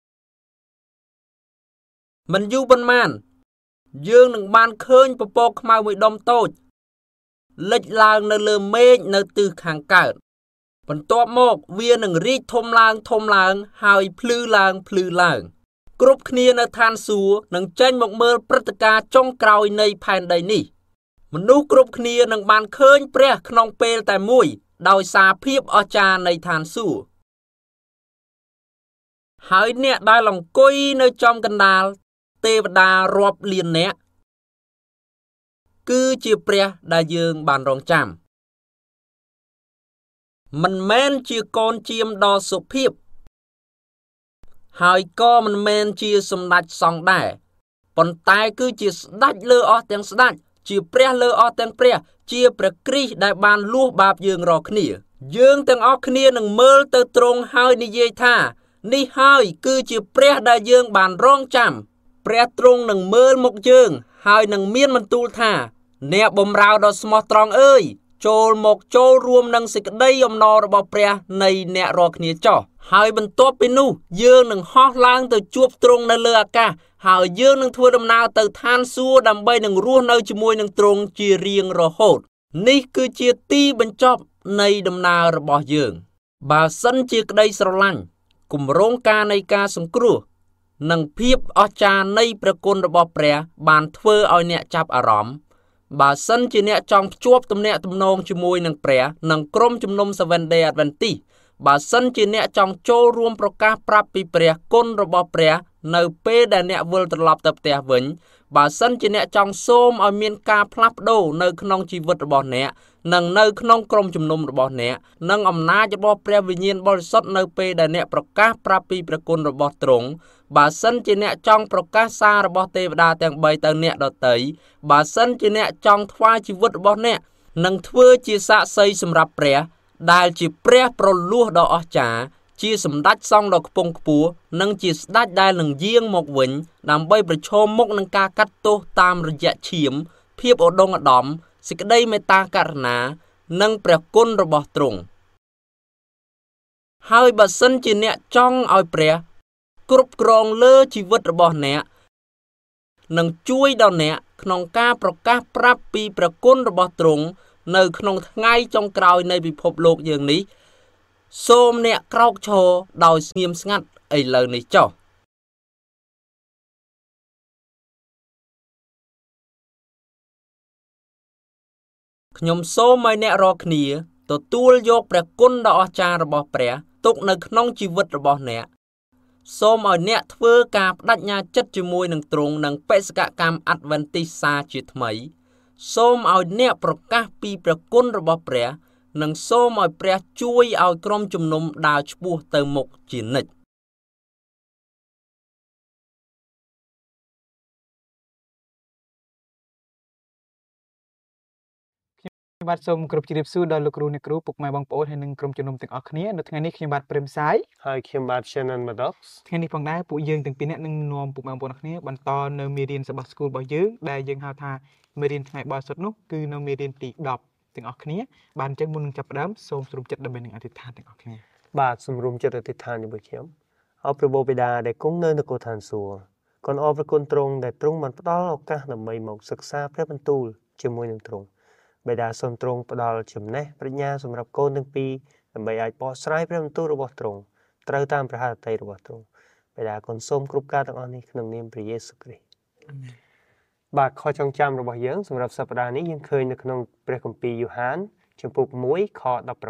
[SPEAKER 1] មិនយូរប៉ុន្មានយើងនឹងបានឃើញពពកខ្មៅមួយដុំតូចលេចឡើងនៅលើមេឃនៅទិសខាងកើតបន្ទាប់មកវានឹងរីកធំឡើងហើយភ្លឺឡើងគ្រប់គ្នានៅឋានសួគ៌នឹងចេញមកមើលព្រឹត្តិការណ៍ចុងក្រោយនៃផែនដីនេះមនុស្សគ្រប់គ្នានឹងបានឃើញព្រះក្នុងពេលតែមួយដោយសារភាពអស្ចារ្យនៃឋានសួគ៌ហើយអ្នកដែលអង្គុយនៅចំកណ្ដាលទេវតារាប់លាននាក់គឺជាព្រះដែលយើងបានរងចាំមិនមែនជាកូនជាមដ៏សុភាពហើយក៏មិនមែនជាសម្ដេចសង្ឃដែរប៉ុន្តែគឺជាស្ដេចលើអស់ទាំងស្ដេចជាព្រះលើអស់ទាំងព្រះជាព្រះគ្រីស្ទដែលបានលួសបាបយើងរាល់គ្នាយើងទាំងអស់គ្នានឹងមើលទៅទ្រង់ហើយនិយាយថានេះហើយគឺជាព្រះដែលយើងបានរងចាំព្រះទ្រង់នឹងមើលមុខយើងហើយនឹងមានបន្ទូលថាអ្នកបម្រើដ៏ស្មោះត្រង់អើយចូលរួមនឹងសេចក្តីអំណររបស់ព្រះនៃអ្នករាល់គ្នាចោះហើយបន្ទាប់ពីនោះយើងនឹងហោះឡើងទៅជួបទ្រង់នៅលើអាកាសហើយយើងនឹងធ្វើដំណើរទៅឋានសួគ៌ដើម្បីនឹងរស់នៅជាមួយនឹងទ្រង់ជារៀងរហូតនេះគឺជាទីបញ្ចប់នៃដំណើររបស់យើងបើសិនជាក្តីស្រឡាញ់គម្រោងការនៃការសង្គ្រោះនិងភាពអស្ចារ្យនៃព្រះគុណរបស់ព្រះបានធ្វើឲ្យអ្នកចាប់អារម្មណ៍បើសិនជាអ្នកចង់ភ្ជាប់ទំនាក់ទំនងជាមួយនឹងព្រះនិងក្រុមជំនុំ Seventh Day Adventist បើសិនជាអ្នកចង់ចូលរួមប្រកាសប្រាប់ពីព្រះគុណរបស់ព្រះនៅពេលដែលអ្នកវិលត្រឡប់ទៅផ្ទះវិញបើសិនជាអ្នកចង់សូមឲ្យមានការផ្លាស់ប្ដូរនៅក្នុងជីវិតរបស់អ្នកនិងនៅក្នុងក្រុមជំនុំរបស់អ្នកនិងអំណាចរបស់ព្រះវិញ្ញាណបរិសុទ្ធនៅពេលដែលអ្នកប្រកាសប្រាប់ពីព្រះគុណរបស់ទ្រង់បើសិនជាអ្នកចង់ប្រកាសសាររបស់ទេវតាទាំង3ទៅអ្នកដទៃបើសិនជាអ្នកចង់ថ្វាយជីវិតរបស់អ្នកនិងធ្វើជាសាក្សីសម្រាប់ព្រះដែលជាព្រះប្រលួសដ៏អស្ចារ្យជាសម្ដេចសង្ឃដ៏ខ្ពង់ខ្ពស់និងជាស្ដេចដែលនឹងយាងមកវិញដើម្បីប្រឈមមុខនឹងការកាត់ទោសតាមរយៈឈាមភាពឧត្តមឧត្តមសេចក្តីមេត្តាករុណានិងព្រះគុណរបស់ទ្រង់ហើយបើសិនជាអ្នកចង់ឲ្យព្រះគ្រប់គ្រងលើជីវិតរបស់អ្នកនឹងជួយដល់អ្នកក្នុងការប្រកាសប្រាប់ពីព្រះគុណរបស់ទ្រង់នៅក្នុងថ្ងៃចុងក្រោយនៃពិភពលោកយើងនេះសូមអ្នកក្រោកឈរដោយស្ងៀមស្ងាត់ឥឡូវនេះចុះខ្ញុំសូមឲ្យអ្នករាល់គ្នាទទួលយកព្រះគុណដ៏អស្ចារ្យរបស់ព្រះទុកនៅក្នុងជីវិតរបស់អ្នកសូមឲ្យអ្នកធ្វើការបដិញ្ញាចិត្តជាមួយនឹងទ្រង់និងបេសកកម្មអាត់វេនទីសាជាថ្មីសូមឲ្យអ្នកប្រកាសពីព្រះគុណរបស់ព្រះនិងសូមឲ្យព្រះជួយឲ្យក្រុមជំនុំដើរឆ្ពោះទៅមុខជានិច្ច
[SPEAKER 2] ខ្ញុំបាទសូមគោរពជម្រាបសួរដល់លោកគ្រូអ្នកគ្រូពុកម៉ែបងប្អូនហើយនិងក្រុមជំនុំទាំងអស់គ្នានៅថ្ងៃនេះខ្ញុំបាទព្រឹមសាយ
[SPEAKER 3] ហើយខ្ញុំបាទ Shannon Maddox
[SPEAKER 2] ថ្ងៃនេះផងដែរពួកយើងទាំងពីរនាក់នឹងនាំពុកម៉ែបងប្អូនគ្នាបន្តនៅមេរៀនរបស់ School របស់យើងដែលយើងហៅថាមេរៀនថ្ងៃបរិសុទ្ធនោះគឺនៅមេរៀនទី10ទាំងអស់គ្នាបាទអញ្ចឹងមុននឹងចាប់ផ្ដើមសូមស្រុំចិត្តដើម្បីនឹងអធិដ្ឋានទាំងអស់គ្នា
[SPEAKER 3] បាទសម្រុំចិត្តអធិដ្ឋានជាមួយខ្ញុំអរព្រះបិតាដែលគង់នៅនគរឋានសួគ៌ក៏អរព្រះគុណទ្រង់ដែលទ្រង់បានផ្ដល់ឱកាសដើម្បីមកសិក្សាព្រះបន្ទូលជាមួយនឹងទ្រង់បិតាសូមទ្រង់ផ្ដល់ចំណេះប្រាជ្ញាសម្រាប់កូនទាំងពីរដើម្បីអាចបកស្រាយព្រះបន្ទូលរបស់ទ្រង់ត្រូវតាមព្រះហឫទ័យរបស់ទ្រង់បិតាគុណសូមគ្រប់ការទាំងអស់នេះក្នុងនាមព្រះយេស៊ូវគ្រីស្ទអាមែនបាទខចងចាំរបស់យើងសម្រាប់សប្តាហ៍នេះយើងឃើញនៅក្នុងព្រះគម្ពីរយូហានជំពូក1ខ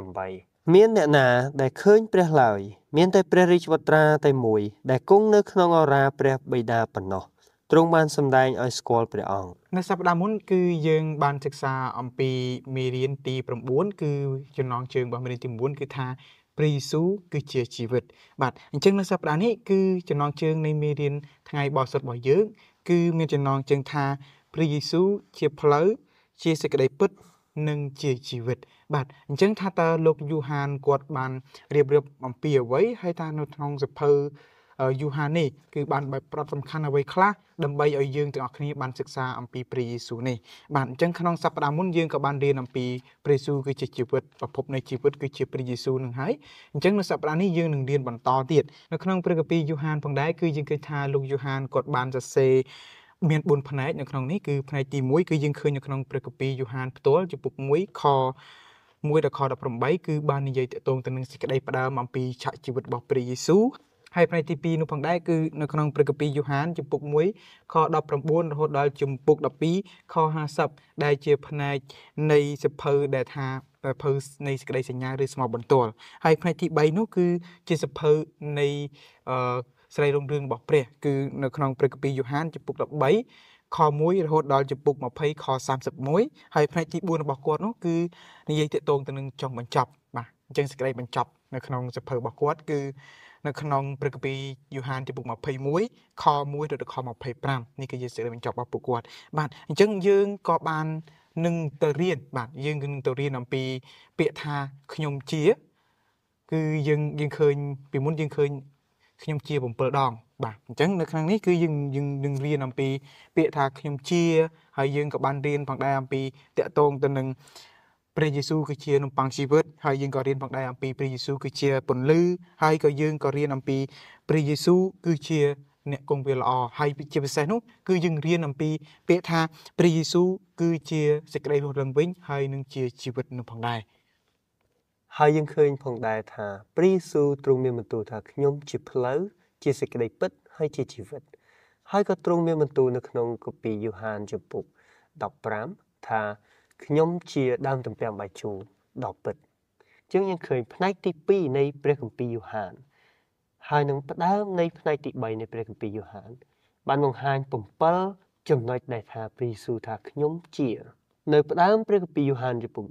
[SPEAKER 3] 18មានអ្នកណាដែលឃើញព្រះឡើយមានតែព្រះរាជវត្រាតែមួយដែលគង់នៅក្នុងអរាព្រះបិតាប៉ុណ្ណោះទ្រង់បានសម្ដែងឲ្យស្គាល់ព្រះអង្គ
[SPEAKER 2] នៅសប្តាហ៍មុនគឺយើងបានសិក្សាអំពីមេរៀនទី9គឺចំណងជើងរបស់មេរៀនទី9គឺថាព្រះយេស៊ូវគឺជាជីវិតបាទអញ្ចឹងនៅសប្តាហ៍នេះគឺចំណងជើងនៃមេរៀនថ្ងៃបរិសុទ្ធរបស់យើងគឺមានចំណងជើងថាព្រះយេស៊ូវជាផ្លូវជាសេចក្តីពិតនិងជាជីវិតបាទអញ្ចឹងថាតើលោកយូហានគាត់បានរៀបរាប់អំពីអ្វីហើយថានៅក្នុងសភៅយូហាននេះគឺបានបែបប្រាប់សំខាន់អ្វីខ្លះដើម្បីឲ្យយើងទាំងអស់គ្នាបានសិក្សាអំពីព្រះយេស៊ូវនេះបាទអញ្ចឹងក្នុងសប្តាហ៍មុនយើងក៏បានរៀនអំពីព្រះយេស៊ូវគឺជាជីវិតប្រភពនៃជីវិតគឺជាព្រះយេស៊ូវនឹងហើយអញ្ចឹងនៅសប្តាហ៍នេះយើងនឹងរៀនបន្តទៀតនៅក្នុងព្រះគម្ពីរយូហានផងដែរគឺយើងឃើញថាលោកយូហានគាត់បានសរសេរមាន4ផ្នែកនៅក្នុងនេះគឺផ្នែកទី1គឺយើងឃើញនៅក្នុងព្រះគម្ពីរយូហានផ្ទាល់ជំពូក1ខ1ដល់ខ18គឺបាននិយាយទាក់ទងទៅនឹងសេចក្តីផ្ដើមអំពីឆាកជីវិតរបស់ព្រះយេស៊ូវហើយផ្នែកទី2នោះផងដែរគឺនៅក្នុងព្រះគម្ពីរយូហានជំពូក1ខ19រហូតដល់ជំពូក12ខ50ដែលជាផ្នែកនៃសភៅដែលថាសភៅនៃសេចក្តីសញ្ញាឬស្មោះបន្ទាល់ហើយផ្នែកទី3នោះគឺជាសភៅនៃស្រីរុងរឿងរបស់ព្រះគឺនៅក្នុងព្រះគម្ពីរយូហានជំពូក13ខ1រហូតដល់ជំពូក20ខ31ហើយផ្នែកទី4របស់គាត់នោះគឺនិយាយទាក់ទងទៅនឹងចុងបញ្ចប់បាទអញ្ចឹងសេចក្តីបញ្ចប់នៅក្នុងសភៅរបស់គាត់គឺនៅក្នុងព្រះគម្ពីរយូហានជំពូក21ខ1ដល់ខ25នេះគឺជាសេចក្តីបញ្ចប់របស់ពួកគាត់បាទអញ្ចឹងយើងក៏បាននឹងទៅរៀនបាទយើងនឹងទៅរៀនអំពីពាក្យថាខ្ញុំជាគឺយើងឃើញពីមុនយើងឃើញខ្ញុំជា7ដងបាទអញ្ចឹងនៅក្នុងនេះគឺយើងនឹងរៀនអំពីពាក្យថាខ្ញុំជាហើយយើងក៏បានរៀនផងដែរអំពីតាក់ទងទៅនឹងព្រះយេស៊ូវគឺជានំប៉័ងជីវិតហើយយើងក៏រៀនផងដែរអំពីព្រះយេស៊ូវគឺជាពន្លឺហើយក៏យើងក៏រៀនអំពីព្រះយេស៊ូវគឺជាអ្នកគង់វាលល្អហើយជាពិសេសនោះគឺយើងរៀនអំពីពាក្យថាព្រះយេស៊ូវគឺជាសេចក្តីរស់ឡើងវិញហើយនឹងជាជីវិតនោះផងដែរ
[SPEAKER 3] ហើយយើងឃើញផងដែរថាព្រះយេស៊ូវទ្រង់មានបន្ទូលថាខ្ញុំជាផ្លូវជាសេចក្តីពិតហើយជាជីវិតហើយក៏ទ្រង់មានបន្ទូលនៅក្នុងគម្ពីរយូហានជំពូក15ថាខ្ញុំជាដើមទំពាំងបាយជូរដ៏ពិតអញ្ចឹងយើងឃើញផ្នែកទី2នៃព្រះគម្ពីរយូហានហើយនឹងផ្ដើមនៃផ្នែកទី3នៃព្រះគម្ពីរយូហានបានបង្ហាញ7ចំណុចដែលថាព្រះយេស៊ូវថាខ្ញុំជានៅផ្ដើមព្រះគម្ពីរយូហានជំពូក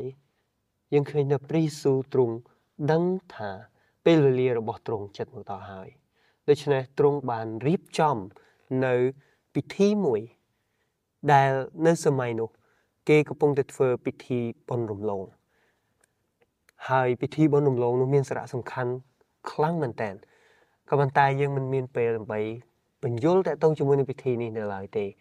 [SPEAKER 3] 13យើងឃើញថាព្រះយេស៊ូវទ្រង់ដឹងថាពេលវេលារបស់ទ្រង់ជិតមកដល់ហើយដូច្នេះទ្រង់បានរៀបចំនៅពិធីមួយដែលនៅសម័យនោះគេកំពុងតែធ្វើពិធីបុណ្យរំលងហើយពិធីបុណ្យរំលងនោះមានសារៈសំខាន់ខ្លាំងមែនទែនក៏ប៉ុន្តែយើងមិនមានពេលដើម្បីបញ្យល់តាក់ទងជាមួយនឹងពិធីនេះនៅឡើយទេ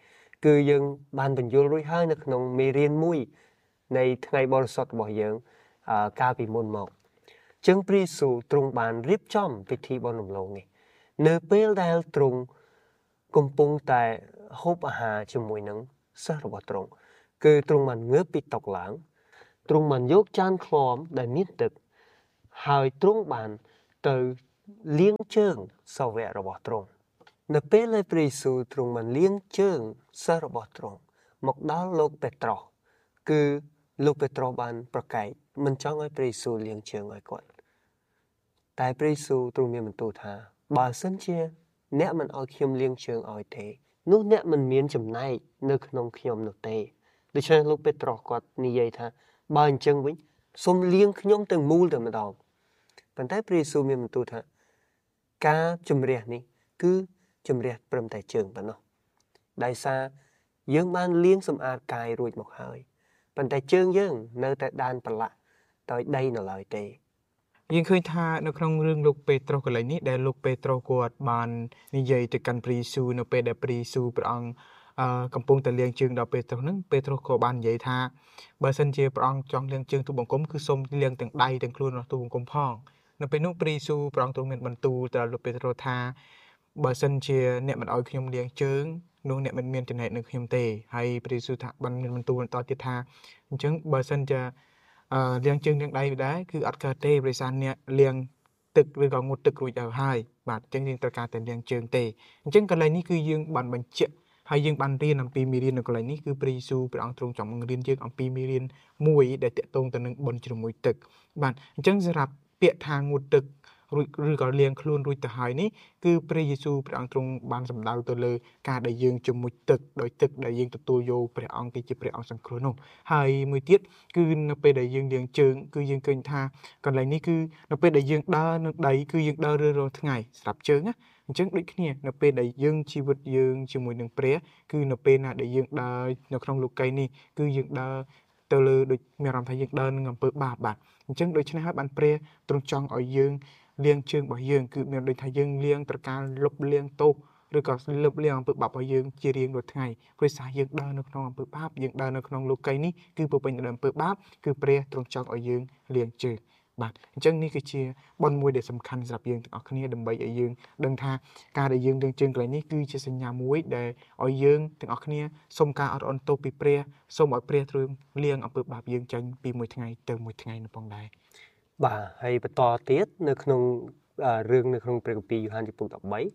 [SPEAKER 3] គឺយើងបានបញ្យល់រួចហើយនៅក្នុងមេរៀនមួយនៃថ្ងៃបរិសុទ្ធរបស់យើងកាលពីមុនមកចឹងព្រះយេស៊ូវទ្រង់បានរៀបចំពិធីបុណ្យរំលងនេះនៅពេលដែលទ្រង់កំពុងតែហូបអាហារជាមួយនឹងសិស្សរបស់ទ្រង់គឺទ្រង់បានងើបពីតុឡើងទ្រង់បានយកចានឃ្លាំដែលមានទឹកហើយទ្រង់បានទៅលាងជើងសាវករបស់ទ្រង់នៅពេលដែលព្រះយេស៊ូវទ្រង់បានលាងជើងសិស្សរបស់ទ្រង់មកដល់លោកពេត្រុសគឺលោកពេត្រុសបានប្រកែកមិនចង់ឲ្យព្រះយេស៊ូវលាងជើងឲ្យគាត់តែព្រះយេស៊ូវទ្រង់មានបន្ទូលថាបើសិនជាអ្នកមិនឲ្យខ្ញុំលាងជើងឲ្យទេនោះអ្នកមិនមានចំណែកនៅក្នុងខ្ញុំនោះទេដូច្នេះលោកពេត្រុសគាត់និយាយថាបើអញ្ចឹងវិញសូមលាងខ្ញុំទាំងមូលតែម្ដងប៉ុន្តែព្រះយេស៊ូវមានបន្ទូលថាការជំរះនេះគឺជំរះព្រមតែជើងប៉ុណ្ណោះដោយសារយើងបានលាងសម្អាតកាយរួចមកហើយប៉ុន្តែជើងយើងនៅតែដានប្រឡាក់ដោយដីនៅឡើយទេ
[SPEAKER 2] យើងឃើញថានៅក្នុងរឿងលោកពេត្រុសកន្លែងនេះដែលលោកពេត្រុសគាត់បាននិយាយទៅកាន់ព្រះយេស៊ូវនៅពេលដែលព្រះយេស៊ូវព្រះអង្គកំពុងតែលាងជើងដល់ពេត្រុសហ្នឹងពេត្រុសក៏បាននិយាយថាបើសិនជាព្រះអង្គចង់លាងជើងទូបង្គំគឺសូមលាងទាំងដៃទាំងខ្លួនរបស់ទូបង្គំផងនៅពេលនោះព្រះយេស៊ូវព្រះអង្គទ្រង់មានបន្ទូលទៅលោកពេត្រុសថាបើសិនជាអ្នកមិនឲ្យខ្ញុំលាងជើងនោះអ្នកមិនមានចំណែកនៅខ្ញុំទេហើយព្រះយេស៊ូវថាបានមានបន្ទូលបន្តទៀតថាអញ្ចឹងបើសិនជាលាងជើងលាងដៃដែរគឺអត់កើតទេព្រះសាអ្នកលាងទឹកឬក៏ងូតទឹករួចទៅហើយបាទអញ្ចឹងយើងត្រូវការតែលាងជើងទេអញ្ចឹងកន្លែងនេះគឺយើងបានបញ្ជាក់ហើយយើងបានរៀនអំពីមេរៀននៅកន្លែងនេះគឺព្រះយេស៊ូវព្រះអង្គទ្រង់ចង់បង្រៀនយើងអំពីមេរៀនមួយដែលតាក់ទងទៅនឹងបុណ្យជ្រមុជទឹកបាទអញ្ចឹងសម្រាប់ពាក្យថាងូតទឹករួចឬក៏លាងខ្លួនរួចទៅហើយនេះគឺព្រះយេស៊ូវព្រះអង្គទ្រង់បានសម្ដៅទៅលើការដែលយើងជំមុជទឹកដោយទឹកដែលយើងទទួលយកព្រះអង្គគឺជាព្រះអង្គសង្គ្រោះនោះហើយមួយទៀតគឺនៅពេលដែលយើងលាងជើងគឺយើងឃើញថាកន្លែងនេះគឺនៅពេលដែលយើងដើរនៅដីគឺយើងដើររាល់ថ្ងៃស្រាប់ជើងណាអញ្ចឹងដូចគ្នានៅពេលដែលយើងជីវិតយើងជាមួយនឹងព្រះគឺនៅពេលណាដែលយើងដើរនៅក្នុងលោកីយ៍នេះគឺយើងដើរទៅលើដូចមានអារម្មណ៍ថាយើងដើរនឹងអំពើបាបបាទអញ្ចឹងដូច្នេះហើយបានព្រះទ្រង់ចង់ឲ្យយើងលាងជើងរបស់យើងគឺមានដូចថាយើងលាងត្រកាលលុបលាងទោសឬក៏លុបលាងអំពើបាបរបស់យើងជារៀងរាល់ថ្ងៃព្រោះសារយើងដើរនៅក្នុងអំពើបាបយើងដើរនៅក្នុងលោកីយ៍នេះគឺពោពេញដោយអំពើបាបគឺព្រះទ្រង់ចង់ឲ្យយើងលាងជើងបាទអញ្ចឹងនេះគឺជាបុណ្យមួយដែលសំខាន់សម្រាប់យើងទាំងអស់គ្នាដើម្បីឲ្យយើងដឹងថាការដែលយើងលាងជើងកន្លែងនេះគឺជាសញ្ញាមួយដែលឲ្យយើងទាំងអស់គ្នាសូមការអត់អន់ទោសពីព្រះសូមឲ្យព្រះទ្រង់លាងអំពើបាបយើងចេញពីមួយថ្ងៃទៅមួយថ្ងៃនោះផងដែរ
[SPEAKER 3] បាទហើយបន្តទៀតនៅក្នុងរឿងនៅក្នុងព្រះគម្ពីរយ៉ូហានចំពុក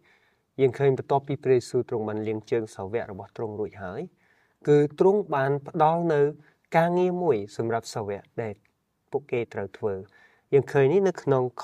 [SPEAKER 3] 13យើងឃើញបន្ទាប់ពីព្រះយេស៊ូវទ្រង់បានលាងជើងសាវករបស់ទ្រង់រួចហើយគឺទ្រង់បានផ្ដល់នៅការងារមួយសម្រាប់សាវកដែលពួកគេត្រូវធ្វើយើងឃើញនេះនៅក្នុងខ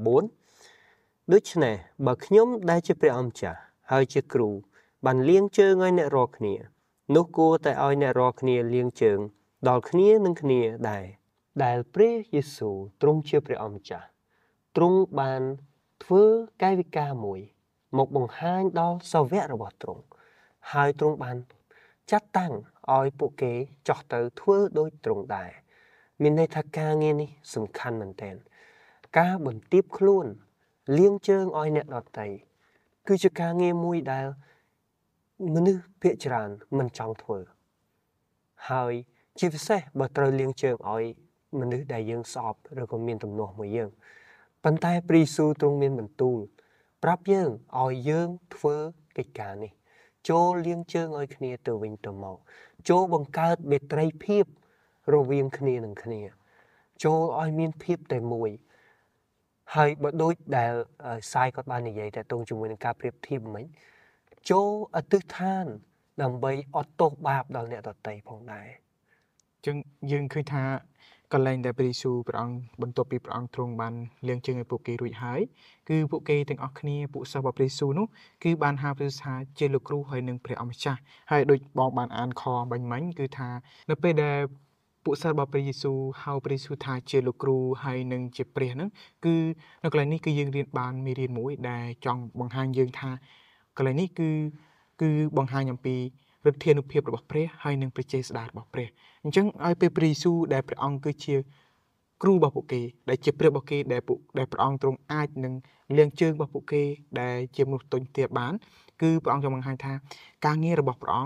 [SPEAKER 3] 14ដូច្នេះបើខ្ញុំដែលជាព្រះអម្ចាស់ហើយជាគ្រូបានលាងជើងឲ្យអ្នករាល់គ្នានោះគួរតែឲ្យអ្នករាល់គ្នាលាងជើងដល់គ្នានឹងគ្នាដែរដែលព្រះយេស៊ូវទ្រង់ជាព្រះអម្ចាស់ទ្រង់បានធ្វើកាយវិការមួយមកបង្ហាញដល់សាវករបស់ទ្រង់ហើយទ្រង់បានចាត់តាំងឲ្យពួកគេចោះទៅធ្វើដូចទ្រង់ដែរមានន័យថាការងារនេះសំខាន់មែនទែនការបន្ទាបខ្លួនលាងជើងឲ្យអ្នកដទៃគឺជាការងារមួយដែលមនុស្សភាគច្រើនមិនចង់ធ្វើហើយជាពិសេសបើត្រូវលាងជើងឲ្យមនុស្សដែលយើងស្អប់ឬក៏មានទំនាស់មួយយើងប៉ុន្តែព្រះយេស៊ូវទ្រង់មានបន្ទូលប្រាប់យើងឲ្យយើងធ្វើកិច្ចការនេះចូលលាងជើងឲ្យគ្នាទៅវិញទៅមកចូលបង្កើតមេត្រីភាពរវាងគ្នានឹងគ្នាចូលឲ្យមានភាពតែមួយហើយបើដូចដែលសាយគាត់បាននិយាយតែតងជាមួយនឹងការប្រៀបធៀបមិញចូលអធិដ្ឋានដើម្បីអត់ទោសបាបដល់អ្នកដទៃផងដែរ
[SPEAKER 2] អញ្ចឹងយើងឃើញថាកន្លែងដែលព្រះយេស៊ូវព្រះអង្គបន្ទាប់ពីព្រះអង្គទ្រង់បានលាងជើងឲ្យពួកគេរួចហើយគឺពួកគេទាំងអស់គ្នាពួកសិស្សរបស់ព្រះយេស៊ូវនោះគឺបានហៅព្រះយេស៊ូវថាជាលោកគ្រូហើយនិងព្រះអម្ចាស់ហើយដូចបងបានអានខបាញ់មិញគឺថានៅពេលដែលពួកសិស្សរបស់ព្រះយេស៊ូវហៅព្រះយេស៊ូវថាជាលោកគ្រូហើយនិងជាព្រះហ្នឹងគឺនៅកន្លែងនេះគឺយើងរៀនបានមេរៀនមួយដែលចង់បង្ហាញយើងថាកន្លែងនេះគឺបង្ហាញអំពីឫទ្ធានុភាពរបស់ព្រះហើយនិងព្រះចេស្តារបស់ព្រះអញ្ចឹងឲ្យពេលព្រះយេស៊ូវដែលព្រះអង្គគឺជាគ្រូរបស់ពួកគេដែលជាព្រះរបស់គេដែលព្រះអង្គទ្រង់អាចនឹងលាងជើងរបស់ពួកគេដែលជាមនុស្សទុញទាបបានគឺព្រះអង្គចង់បង្ហាញថាការងាររបស់ព្រះអង្គ